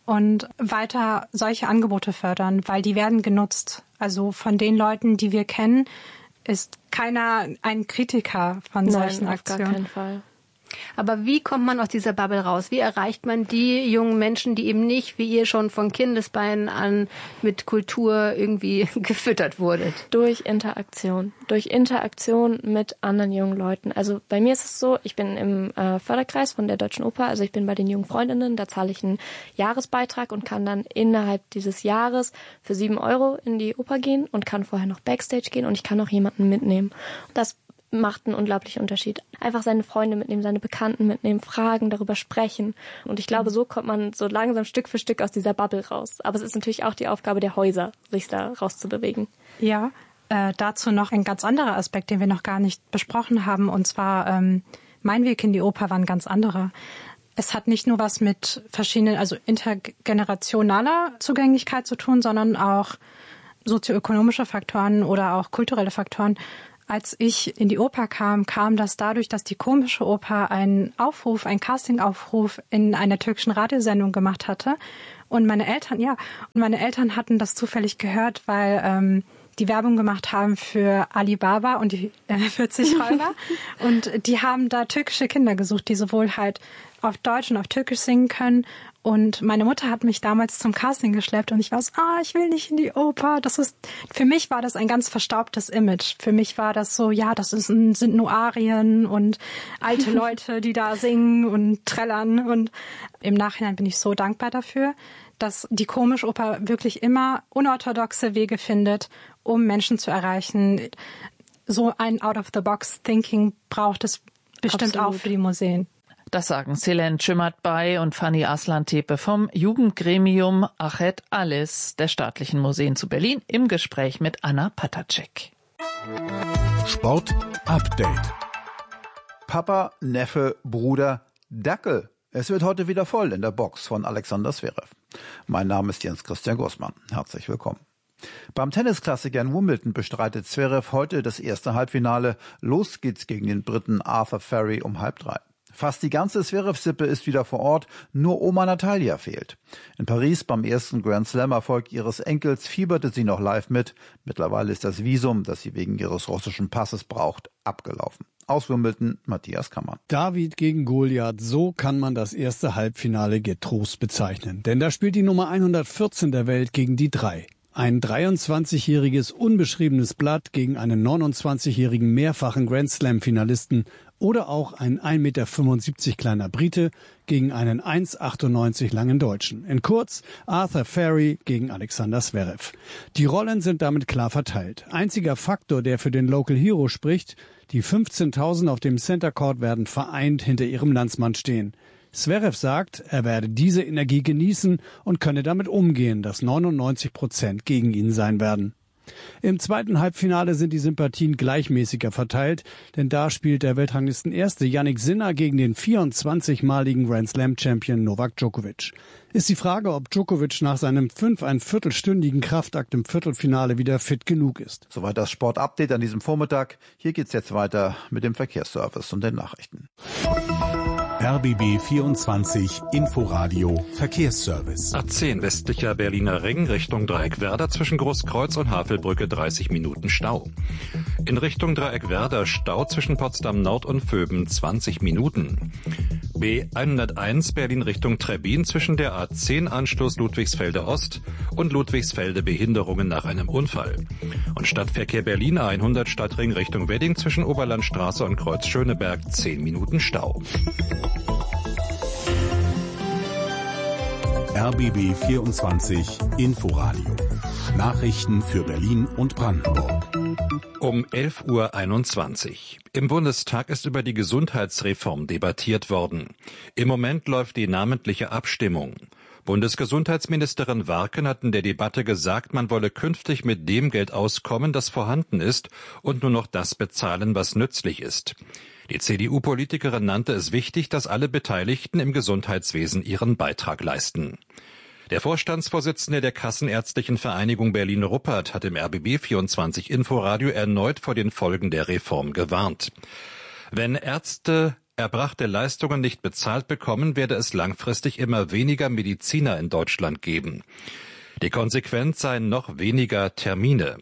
und weiter solche Angebote fördern, weil die werden genutzt. Also von den Leuten, die wir kennen, ist keiner ein Kritiker von Nein, solchen auf Aktionen. Gar keinen Fall. Aber wie kommt man aus dieser Bubble raus? Wie erreicht man die jungen Menschen, die eben nicht, wie ihr schon von Kindesbeinen an mit Kultur irgendwie gefüttert wurdet? Durch Interaktion. Durch Interaktion mit anderen jungen Leuten. Also bei mir ist es so, ich bin im äh, Förderkreis von der Deutschen Oper, also ich bin bei den jungen Freundinnen, da zahle ich einen Jahresbeitrag und kann dann innerhalb dieses Jahres für sieben Euro in die Oper gehen und kann vorher noch Backstage gehen und ich kann auch jemanden mitnehmen. Das macht einen unglaublichen Unterschied. Einfach seine Freunde mitnehmen, seine Bekannten mitnehmen, fragen, darüber sprechen. Und ich glaube, so kommt man so langsam Stück für Stück aus dieser Bubble raus. Aber es ist natürlich auch die Aufgabe der Häuser, sich da rauszubewegen. Ja, äh, dazu noch ein ganz anderer Aspekt, den wir noch gar nicht besprochen haben. Und zwar, ähm, mein Weg in die Oper war ein ganz anderer. Es hat nicht nur was mit verschiedenen, also intergenerationaler Zugänglichkeit zu tun, sondern auch sozioökonomische Faktoren oder auch kulturelle Faktoren. Als ich in die Oper kam, kam das dadurch, dass die Komische Oper einen Aufruf, einen Castingaufruf in einer türkischen Radiosendung gemacht hatte. Und meine Eltern, ja, und meine Eltern hatten das zufällig gehört, weil ähm, die Werbung gemacht haben für Alibaba und die äh, vierzig Räuber. Und die haben da türkische Kinder gesucht, die sowohl halt auf Deutsch und auf Türkisch singen können. Und meine Mutter hat mich damals zum Casting geschleppt und ich war so, ah, ich will nicht in die Oper. Das ist, für mich war das ein ganz verstaubtes Image. Für mich war das so, ja, das ist, sind nur Arien und alte Leute, die da singen und trällern. Und im Nachhinein bin ich so dankbar dafür, dass die Komischoper wirklich immer unorthodoxe Wege findet, um Menschen zu erreichen. So ein Out-of-the-Box-Thinking braucht es bestimmt Absolut. Auch für die Museen. Das sagen Selen Cimert-Bay und Fanny Aslan-Tepe vom Jugendgremium Achet Alles der staatlichen Museen zu Berlin im Gespräch mit Anna Patacek. Sport Update. Papa, Neffe, Bruder, Dackel. Es wird heute wieder voll in der Box von Alexander Zverev. Mein Name ist Jens Christian Grossmann. Herzlich willkommen. Beim Tennisklassiker in Wimbledon bestreitet Zverev heute das erste Halbfinale. Los geht's gegen den Briten Arthur Ferry um halb drei. Fast die ganze Zverev-Sippe ist wieder vor Ort, nur Oma Natalia fehlt. In Paris beim ersten Grand Slam-Erfolg ihres Enkels fieberte sie noch live mit. Mittlerweile ist das Visum, das sie wegen ihres russischen Passes braucht, abgelaufen. Aus Wimbledon, Matthias Kammann. David gegen Goliath, so kann man das erste Halbfinale getrost bezeichnen. Denn da spielt die Nummer hundertvierzehn der Welt gegen die drei. Ein dreiundzwanzigjähriges unbeschriebenes Blatt gegen einen neunundzwanzigjährigen mehrfachen Grand Slam-Finalisten oder auch ein ein Meter fünfundsiebzig kleiner Brite gegen einen eins Komma achtundneunzig langen Deutschen. In kurz, Arthur Ferry gegen Alexander Zverev. Die Rollen sind damit klar verteilt. Einziger Faktor, der für den Local Hero spricht, die fünfzehntausend auf dem Center Court werden vereint hinter ihrem Landsmann stehen. Zverev sagt, er werde diese Energie genießen und könne damit umgehen, dass neunundneunzig Prozent gegen ihn sein werden. Im zweiten Halbfinale sind die Sympathien gleichmäßiger verteilt, denn da spielt der Weltranglistenerste Jannik Sinner gegen den vierundzwanzigmaligen Grand Slam Champion Novak Djokovic. Ist die Frage, ob Djokovic nach seinem fünfeinviertelstündigen Kraftakt im Viertelfinale wieder fit genug ist. Soweit das Sport-Update an diesem Vormittag. Hier geht's jetzt weiter mit dem Verkehrsservice und den Nachrichten. R B B vierundzwanzig Inforadio Verkehrsservice. A zehn westlicher Berliner Ring Richtung Dreieckwerder zwischen Großkreuz und Havelbrücke dreißig Minuten Stau. In Richtung Dreieckwerder Stau zwischen Potsdam Nord und Vöben zwanzig Minuten. B hunderteins Berlin Richtung Trebbin zwischen der A zehn Anschluss Ludwigsfelde Ost und Ludwigsfelde Behinderungen nach einem Unfall. Und Stadtverkehr Berlin A hundert Stadtring Richtung Wedding zwischen Oberlandstraße und Kreuz Schöneberg zehn Minuten Stau. R B B vierundzwanzig Inforadio. Nachrichten für Berlin und Brandenburg. Um elf Uhr einundzwanzig. Im Bundestag ist über die Gesundheitsreform debattiert worden. Im Moment läuft die namentliche Abstimmung. Bundesgesundheitsministerin Warken hat in der Debatte gesagt, man wolle künftig mit dem Geld auskommen, das vorhanden ist, und nur noch das bezahlen, was nützlich ist. Die C D U-Politikerin nannte es wichtig, dass alle Beteiligten im Gesundheitswesen ihren Beitrag leisten. Der Vorstandsvorsitzende der Kassenärztlichen Vereinigung Berlin-Ruppert hat im R B B vierundzwanzig Inforadio erneut vor den Folgen der Reform gewarnt. Wenn Ärzte erbrachte Leistungen nicht bezahlt bekommen, werde es langfristig immer weniger Mediziner in Deutschland geben. Die Konsequenz seien noch weniger Termine.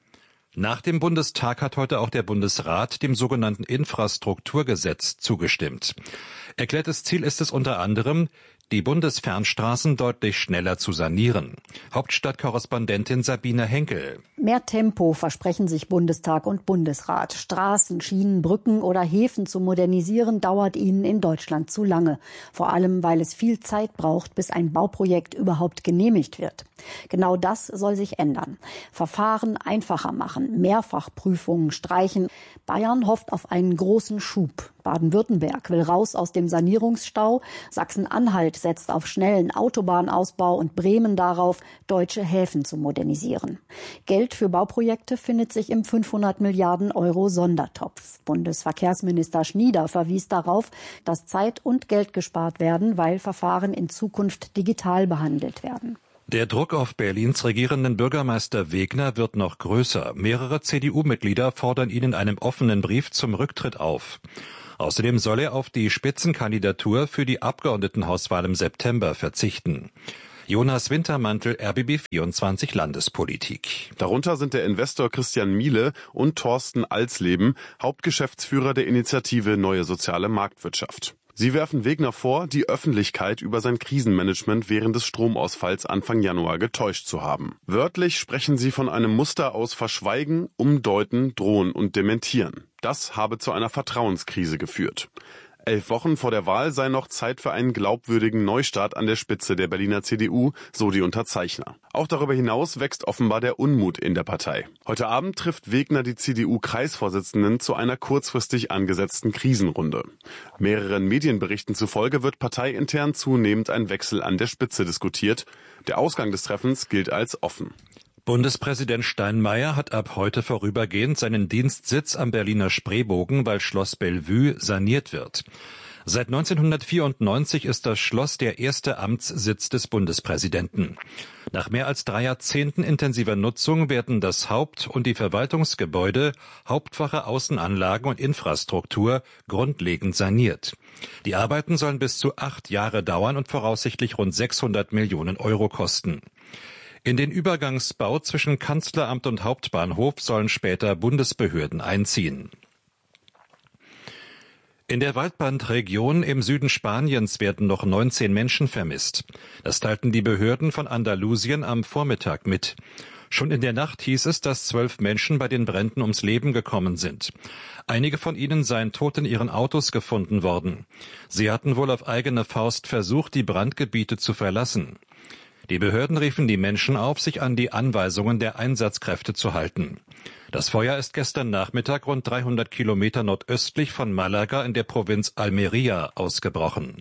Nach dem Bundestag hat heute auch der Bundesrat dem sogenannten Infrastrukturgesetz zugestimmt. Erklärtes Ziel ist es unter anderem, die Bundesfernstraßen deutlich schneller zu sanieren. Hauptstadtkorrespondentin Sabine Henkel. Mehr Tempo versprechen sich Bundestag und Bundesrat. Straßen, Schienen, Brücken oder Häfen zu modernisieren, dauert ihnen in Deutschland zu lange. Vor allem, weil es viel Zeit braucht, bis ein Bauprojekt überhaupt genehmigt wird. Genau das soll sich ändern. Verfahren einfacher machen, Mehrfachprüfungen streichen. Bayern hofft auf einen großen Schub. Baden-Württemberg will raus aus dem Sanierungsstau. Sachsen-Anhalt setzt auf schnellen Autobahnausbau und Bremen darauf, deutsche Häfen zu modernisieren. Geld für Bauprojekte findet sich im fünfhundert Milliarden Euro Sondertopf. Bundesverkehrsminister Schnieder verwies darauf, dass Zeit und Geld gespart werden, weil Verfahren in Zukunft digital behandelt werden. Der Druck auf Berlins regierenden Bürgermeister Wegner wird noch größer. Mehrere C D U-Mitglieder fordern ihn in einem offenen Brief zum Rücktritt auf. Außerdem soll er auf die Spitzenkandidatur für die Abgeordnetenhauswahl im September verzichten. Jonas Wintermantel, R B B vierundzwanzig Landespolitik. Darunter sind der Investor Christian Miele und Thorsten Alsleben, Hauptgeschäftsführer der Initiative Neue Soziale Marktwirtschaft. Sie werfen Wegner vor, die Öffentlichkeit über sein Krisenmanagement während des Stromausfalls Anfang Januar getäuscht zu haben. Wörtlich sprechen sie von einem Muster aus Verschweigen, Umdeuten, Drohen und Dementieren. Das habe zu einer Vertrauenskrise geführt. Elf Wochen vor der Wahl sei noch Zeit für einen glaubwürdigen Neustart an der Spitze der Berliner C D U, so die Unterzeichner. Auch darüber hinaus wächst offenbar der Unmut in der Partei. Heute Abend trifft Wegner die C D U-Kreisvorsitzenden zu einer kurzfristig angesetzten Krisenrunde. Mehreren Medienberichten zufolge wird parteiintern zunehmend ein Wechsel an der Spitze diskutiert. Der Ausgang des Treffens gilt als offen. Bundespräsident Steinmeier hat ab heute vorübergehend seinen Dienstsitz am Berliner Spreebogen, weil Schloss Bellevue saniert wird. Seit neunzehnhundertvierundneunzig ist das Schloss der erste Amtssitz des Bundespräsidenten. Nach mehr als drei Jahrzehnten intensiver Nutzung werden das Haupt- und die Verwaltungsgebäude, Hauptwache, Außenanlagen und Infrastruktur grundlegend saniert. Die Arbeiten sollen bis zu acht Jahre dauern und voraussichtlich rund sechshundert Millionen Euro kosten. In den Übergangsbau zwischen Kanzleramt und Hauptbahnhof sollen später Bundesbehörden einziehen. In der Waldbrandregion im Süden Spaniens werden noch neunzehn Menschen vermisst. Das teilten die Behörden von Andalusien am Vormittag mit. Schon in der Nacht hieß es, dass zwölf Menschen bei den Bränden ums Leben gekommen sind. Einige von ihnen seien tot in ihren Autos gefunden worden. Sie hatten wohl auf eigene Faust versucht, die Brandgebiete zu verlassen. Die Behörden riefen die Menschen auf, sich an die Anweisungen der Einsatzkräfte zu halten. Das Feuer ist gestern Nachmittag rund dreihundert Kilometer nordöstlich von Malaga in der Provinz Almería ausgebrochen.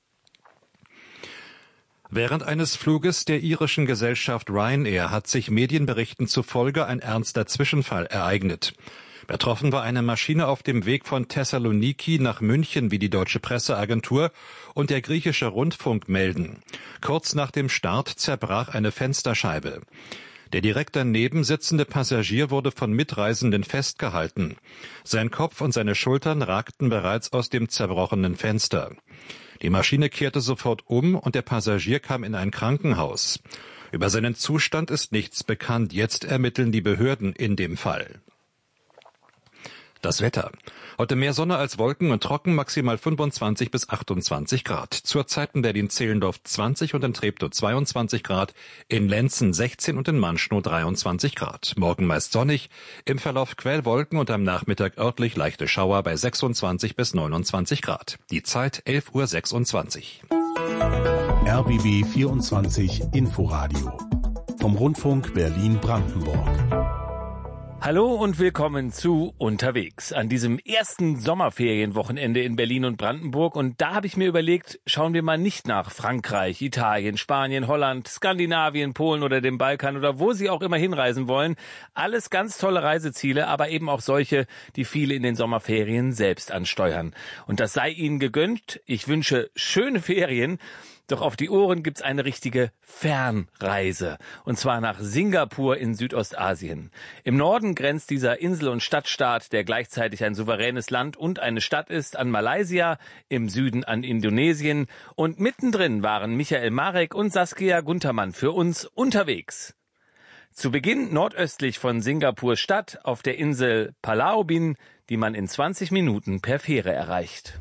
Während eines Fluges der irischen Gesellschaft Ryanair hat sich Medienberichten zufolge ein ernster Zwischenfall ereignet. Betroffen war eine Maschine auf dem Weg von Thessaloniki nach München, wie die deutsche Presseagentur und der griechische Rundfunk melden. Kurz nach dem Start zerbrach eine Fensterscheibe. Der direkt daneben sitzende Passagier wurde von Mitreisenden festgehalten. Sein Kopf und seine Schultern ragten bereits aus dem zerbrochenen Fenster. Die Maschine kehrte sofort um und der Passagier kam in ein Krankenhaus. Über seinen Zustand ist nichts bekannt. Jetzt ermitteln die Behörden in dem Fall. Das Wetter. Heute mehr Sonne als Wolken und trocken, maximal fünfundzwanzig bis achtundzwanzig Grad. Zurzeit in Berlin-Zehlendorf zwanzig und in Treptow zweiundzwanzig Grad, in Lenzen sechzehn und in Manschnow dreiundzwanzig Grad. Morgen meist sonnig, im Verlauf Quellwolken und am Nachmittag örtlich leichte Schauer bei sechsundzwanzig bis neunundzwanzig Grad. Die Zeit elf Uhr sechsundzwanzig. R B B vierundzwanzig Inforadio vom Rundfunk Berlin-Brandenburg. Hallo und willkommen zu Unterwegs an diesem ersten Sommerferienwochenende in Berlin und Brandenburg. Und da habe ich mir überlegt, schauen wir mal nicht nach Frankreich, Italien, Spanien, Holland, Skandinavien, Polen oder dem Balkan oder wo Sie auch immer hinreisen wollen. Alles ganz tolle Reiseziele, aber eben auch solche, die viele in den Sommerferien selbst ansteuern. Und das sei Ihnen gegönnt. Ich wünsche schöne Ferien. Doch auf die Ohren gibt's eine richtige Fernreise. Und zwar nach Singapur in Südostasien. Im Norden grenzt dieser Insel- und Stadtstaat, der gleichzeitig ein souveränes Land und eine Stadt ist, an Malaysia, im Süden an Indonesien. Und mittendrin waren Michael Marek und Saskia Guntermann für uns unterwegs. Zu Beginn nordöstlich von Singapur Stadt auf der Insel Pulau Ubin, die man in zwanzig Minuten per Fähre erreicht.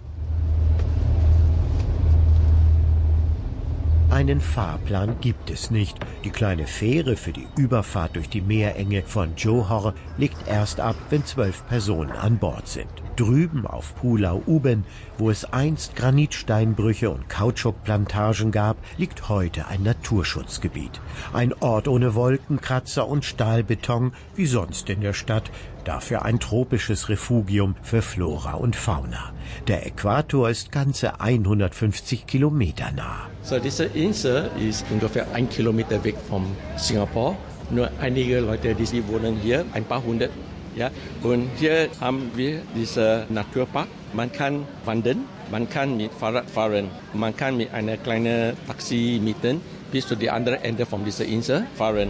Einen Fahrplan gibt es nicht. Die kleine Fähre für die Überfahrt durch die Meerenge von Johor legt erst ab, wenn zwölf Personen an Bord sind. Drüben auf Pulau Ubin, wo es einst Granitsteinbrüche und Kautschukplantagen gab, liegt heute ein Naturschutzgebiet. Ein Ort ohne Wolkenkratzer und Stahlbeton, wie sonst in der Stadt. Dafür ein tropisches Refugium für Flora und Fauna. Der Äquator ist ganze hundertfünfzig Kilometer nah. So, diese Insel ist ungefähr ein Kilometer weg von Singapur. Nur einige Leute, die wohnen hier, ein paar hundert. Ja. Und hier haben wir diesen Naturpark. Man kann wandern, man kann mit Fahrrad fahren, man kann mit einer kleinen Taxi mieten bis zu die andere Ende von dieser Insel fahren.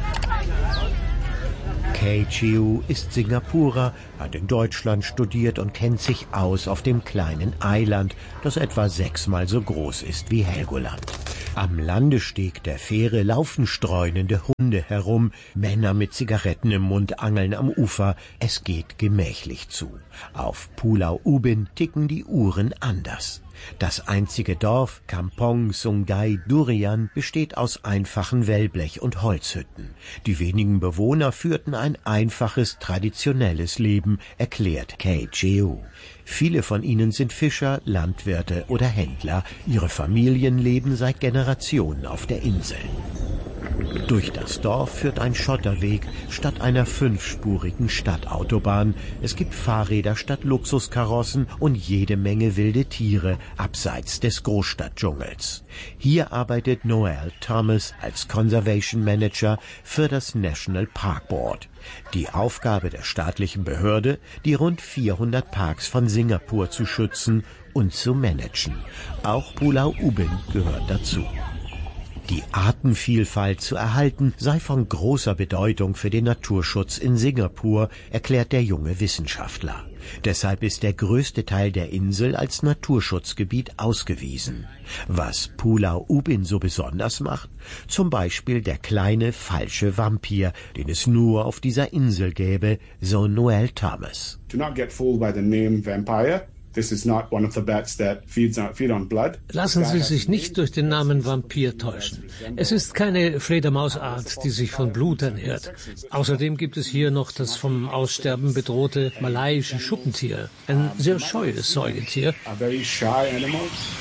Kay Chiu ist Singapurer, hat in Deutschland studiert und kennt sich aus auf dem kleinen Eiland, das etwa sechsmal so groß ist wie Helgoland. Am Landesteg der Fähre laufen streunende Hunde herum, Männer mit Zigaretten im Mund angeln am Ufer. Es geht gemächlich zu. Auf Pulau Ubin ticken die Uhren anders. Das einzige Dorf, Kampong Sungai Durian, besteht aus einfachen Wellblech- und Holzhütten. Die wenigen Bewohner führten ein einfaches, traditionelles Leben, erklärt Kay Chiu. Viele von ihnen sind Fischer, Landwirte oder Händler. Ihre Familien leben seit Generationen auf der Insel. Durch das Dorf führt ein Schotterweg statt einer fünfspurigen Stadtautobahn. Es gibt Fahrräder statt Luxuskarossen und jede Menge wilde Tiere abseits des Großstadtdschungels. Hier arbeitet Noel Thomas als Conservation Manager für das National Park Board. Die Aufgabe der staatlichen Behörde, die rund vierhundert Parks von Singapur zu schützen und zu managen. Auch Pulau Ubin gehört dazu. Die Artenvielfalt zu erhalten sei von großer Bedeutung für den Naturschutz in Singapur, erklärt der junge Wissenschaftler. Deshalb ist der größte Teil der Insel als Naturschutzgebiet ausgewiesen. Was Pulau Ubin so besonders macht? Zum Beispiel der kleine falsche Vampir, den es nur auf dieser Insel gäbe, so Noel Thomas. Do not get fooled by the name vampire. This is not one of the bats that feeds on, feed on blood. Lassen Sie sich nicht durch den Namen Vampir täuschen. Es ist keine Fledermausart, die sich von Blut ernährt. Außerdem gibt es hier noch das vom Aussterben bedrohte malaiische Schuppentier, ein sehr scheues Säugetier. A very shy animal.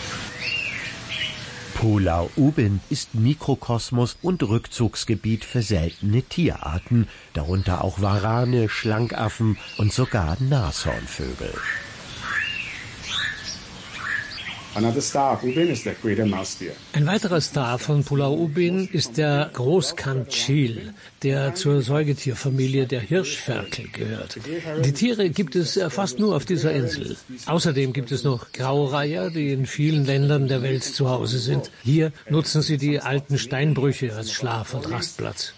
Pulau Ubin ist Mikrokosmos und Rückzugsgebiet für seltene Tierarten, darunter auch Warane, Schlankaffen und sogar Nashornvögel. Ein weiterer Star von Pulau Ubin ist der Großkampfschil, der zur Säugetierfamilie der Hirschferkel gehört. Die Tiere gibt es fast nur auf dieser Insel. Außerdem gibt es noch Graureiher, die in vielen Ländern der Welt zu Hause sind. Hier nutzen sie die alten Steinbrüche als Schlaf- und Rastplatz.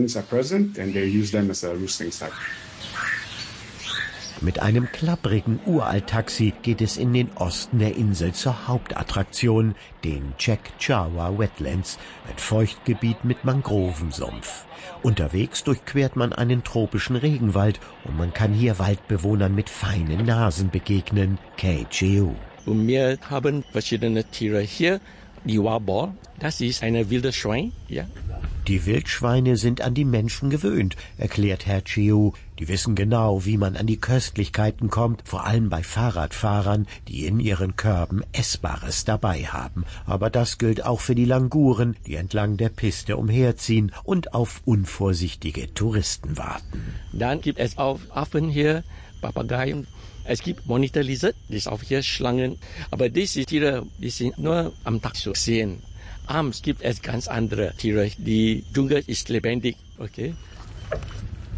Mit einem klapprigen Uralt-Taxi geht es in den Osten der Insel zur Hauptattraktion, den Chek Chawa Wetlands, ein Feuchtgebiet mit Mangrovensumpf. Unterwegs durchquert man einen tropischen Regenwald und man kann hier Waldbewohnern mit feinen Nasen begegnen. Kay Chiu. Und wir haben verschiedene Tiere hier. Die Wabor, das ist eine wilde Schwein, ja. Die Wildschweine sind an die Menschen gewöhnt, erklärt Herr Chiu. Die wissen genau, wie man an die Köstlichkeiten kommt, vor allem bei Fahrradfahrern, die in ihren Körben Essbares dabei haben. Aber das gilt auch für die Languren, die entlang der Piste umherziehen und auf unvorsichtige Touristen warten. Dann gibt es auch Affen hier, Papageien. Es gibt Monitor Lizard, das ist auch hier Schlangen. Aber diese Tiere, die sind nur am Tag zu sehen. Abends gibt es ganz andere Tiere. Die Dschungel ist lebendig, okay?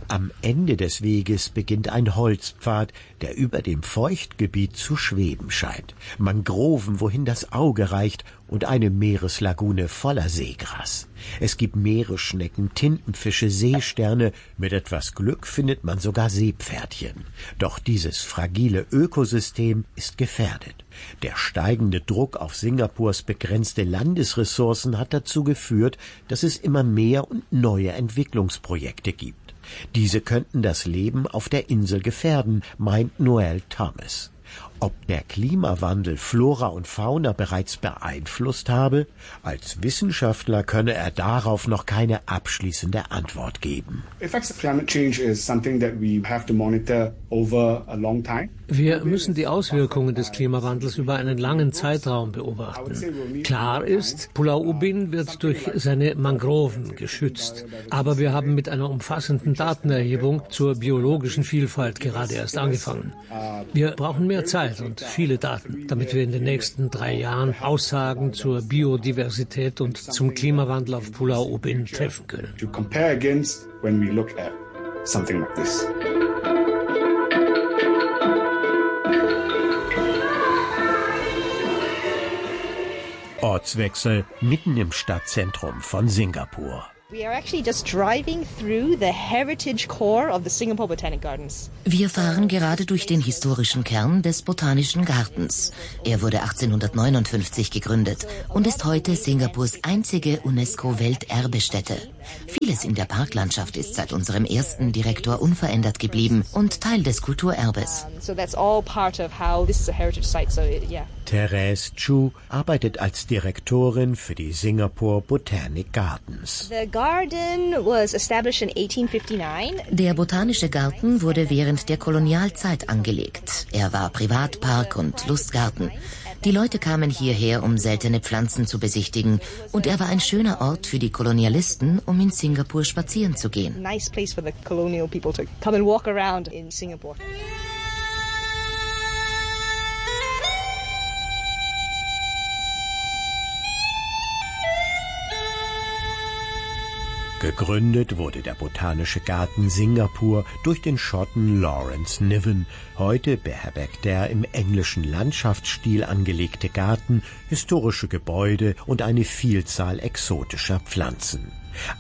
Am Ende des Weges beginnt ein Holzpfad, der über dem Feuchtgebiet zu schweben scheint. Mangroven, wohin das Auge reicht, und eine Meereslagune voller Seegras. Es gibt Meeresschnecken, Tintenfische, Seesterne. Mit etwas Glück findet man sogar Seepferdchen. Doch dieses fragile Ökosystem ist gefährdet. Der steigende Druck auf Singapurs begrenzte Landesressourcen hat dazu geführt, dass es immer mehr und neue Entwicklungsprojekte gibt. Diese könnten das Leben auf der Insel gefährden, meint Noel Thomas. Ob der Klimawandel Flora und Fauna bereits beeinflusst habe? Als Wissenschaftler könne er darauf noch keine abschließende Antwort geben. Effects of climate change is something that we have to monitor over a long time. Wir müssen die Auswirkungen des Klimawandels über einen langen Zeitraum beobachten. Klar ist, Pulau Ubin wird durch seine Mangroven geschützt. Aber wir haben mit einer umfassenden Datenerhebung zur biologischen Vielfalt gerade erst angefangen. Wir brauchen mehr Zeit und viele Daten, damit wir in den nächsten drei Jahren Aussagen zur Biodiversität und zum Klimawandel auf Pulau Ubin treffen können. To compare against when we look at something like this. Ortswechsel mitten im Stadtzentrum von Singapur. We are actually just driving through the heritage core of the Singapore Botanic Gardens. Wir fahren gerade durch den historischen Kern des Botanischen Gartens. Er wurde achtzehnhundertneunundfünfzig gegründet und ist heute Singapurs einzige UNESCO-Welterbestätte. Vieles in der Parklandschaft ist seit unserem ersten Direktor unverändert geblieben und Teil des Kulturerbes. So that's all part of how this is a heritage site. So yeah. Therese Chu arbeitet als Direktorin für die Singapore Botanic Gardens. The garden was established in eighteen fifty-nine. Der Botanische Garten wurde während der Kolonialzeit angelegt. Er war Privatpark und Lustgarten. Die Leute kamen hierher, um seltene Pflanzen zu besichtigen, und er war ein schöner Ort für die Kolonialisten, um in Singapur spazieren zu gehen. Nice place for the colonial people to come and walk around in Singapore. Gegründet wurde der Botanische Garten Singapur durch den Schotten Lawrence Niven. Heute beherbergt er im englischen Landschaftsstil angelegte Garten, historische Gebäude und eine Vielzahl exotischer Pflanzen.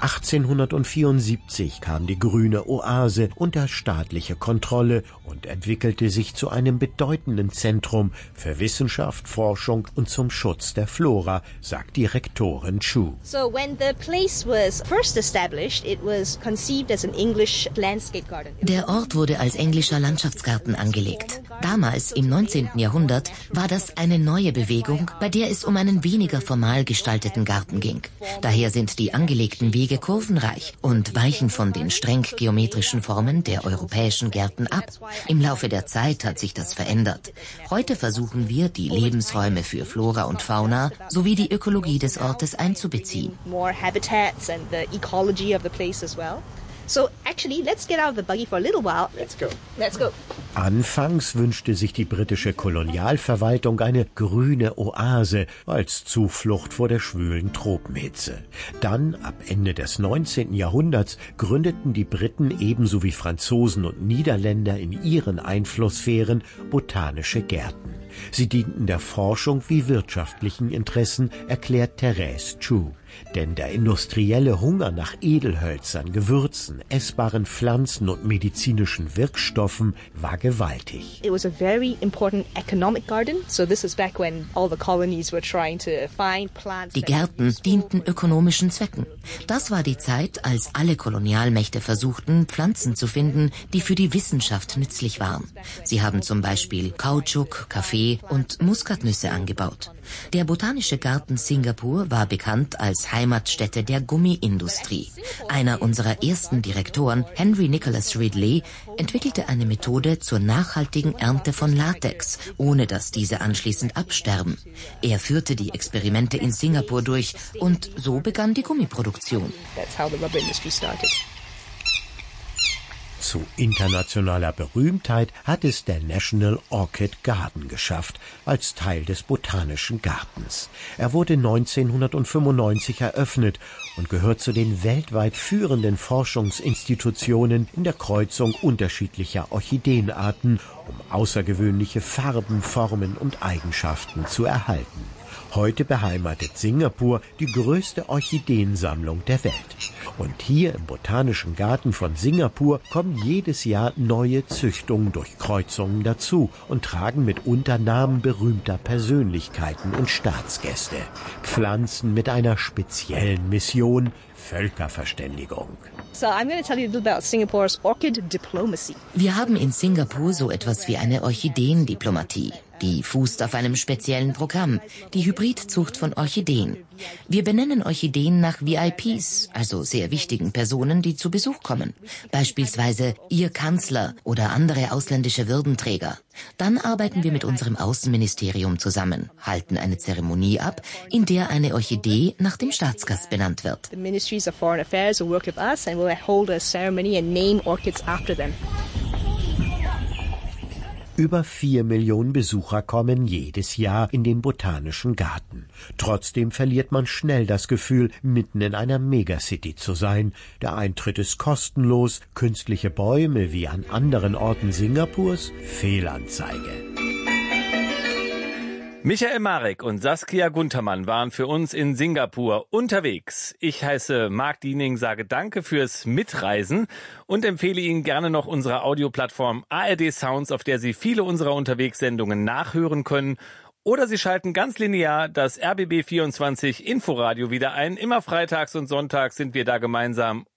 achtzehnhundertvierundsiebzig kam die grüne Oase unter staatliche Kontrolle und entwickelte sich zu einem bedeutenden Zentrum für Wissenschaft, Forschung und zum Schutz der Flora, sagt Direktorin Chu. So when the place was first established, it was conceived as an English landscape garden. Der Ort wurde als englischer Landschaftsgarten angelegt. Damals, im neunzehnten Jahrhundert, war das eine neue Bewegung, bei der es um einen weniger formal gestalteten Garten ging. Daher sind die angelegten Wege kurvenreich und weichen von den streng geometrischen Formen der europäischen Gärten ab. Im Laufe der Zeit hat sich das verändert. Heute versuchen wir, die Lebensräume für Flora und Fauna sowie die Ökologie des Ortes einzubeziehen. More habitats and the ecology of the place as well. So actually, let's get out of the buggy for a little while. Let's go. Let's go. Anfangs wünschte sich die britische Kolonialverwaltung eine grüne Oase als Zuflucht vor der schwülen Tropenhitze. Dann, ab Ende des neunzehnten Jahrhunderts, gründeten die Briten ebenso wie Franzosen und Niederländer in ihren Einflusssphären botanische Gärten. Sie dienten der Forschung wie wirtschaftlichen Interessen, erklärt Therese Chu. Denn der industrielle Hunger nach Edelhölzern, Gewürzen, essbaren Pflanzen und medizinischen Wirkstoffen war gewaltig. It was a very important economic garden. So this is back when all the colonies were trying to find plants. Die Gärten dienten ökonomischen Zwecken. Das war die Zeit, als alle Kolonialmächte versuchten, Pflanzen zu finden, die für die Wissenschaft nützlich waren. Sie haben zum Beispiel Kautschuk, Kaffee und Muskatnüsse angebaut. Der Botanische Garten Singapur war bekannt als Heimatstätte der Gummiindustrie. Einer unserer ersten Direktoren, Henry Nicholas Ridley, entwickelte eine Methode zur nachhaltigen Ernte von Latex, ohne dass diese anschließend absterben. Er führte die Experimente in Singapur durch und so begann die Gummiproduktion. Zu internationaler Berühmtheit hat es der National Orchid Garden geschafft, als Teil des Botanischen Gartens. Er wurde neunzehnhundertfünfundneunzig eröffnet und gehört zu den weltweit führenden Forschungsinstitutionen in der Kreuzung unterschiedlicher Orchideenarten, um außergewöhnliche Farben, Formen und Eigenschaften zu erhalten. Heute beheimatet Singapur die größte Orchideensammlung der Welt. Und hier im Botanischen Garten von Singapur kommen jedes Jahr neue Züchtungen durch Kreuzungen dazu und tragen mitunter Namen berühmter Persönlichkeiten und Staatsgäste. Pflanzen mit einer speziellen Mission: Völkerverständigung. So I'm going to tell you a little about Singapore's orchid diplomacy. Wir haben in Singapur so etwas wie eine Orchideendiplomatie. Die fußt auf einem speziellen Programm, die Hybridzucht von Orchideen. Wir benennen Orchideen nach V I Ps, also sehr wichtigen Personen, die zu Besuch kommen. Beispielsweise Ihr Kanzler oder andere ausländische Würdenträger. Dann arbeiten wir mit unserem Außenministerium zusammen, halten eine Zeremonie ab, in der eine Orchidee nach dem Staatsgast benannt wird. The Ministries of Foreign Affairs will work with us and will hold a ceremony and name orchids after them. Über vier Millionen Besucher kommen jedes Jahr in den Botanischen Garten. Trotzdem verliert man schnell das Gefühl, mitten in einer Megacity zu sein. Der Eintritt ist kostenlos, künstliche Bäume wie an anderen Orten Singapurs, Fehlanzeige. Michael Marek und Saskia Guntermann waren für uns in Singapur unterwegs. Ich heiße Marc Diening, sage Danke fürs Mitreisen und empfehle Ihnen gerne noch unsere Audioplattform A R D Sounds, auf der Sie viele unserer Unterwegssendungen nachhören können. Oder Sie schalten ganz linear das R B B vierundzwanzig Inforadio wieder ein. Immer freitags und sonntags sind wir da gemeinsam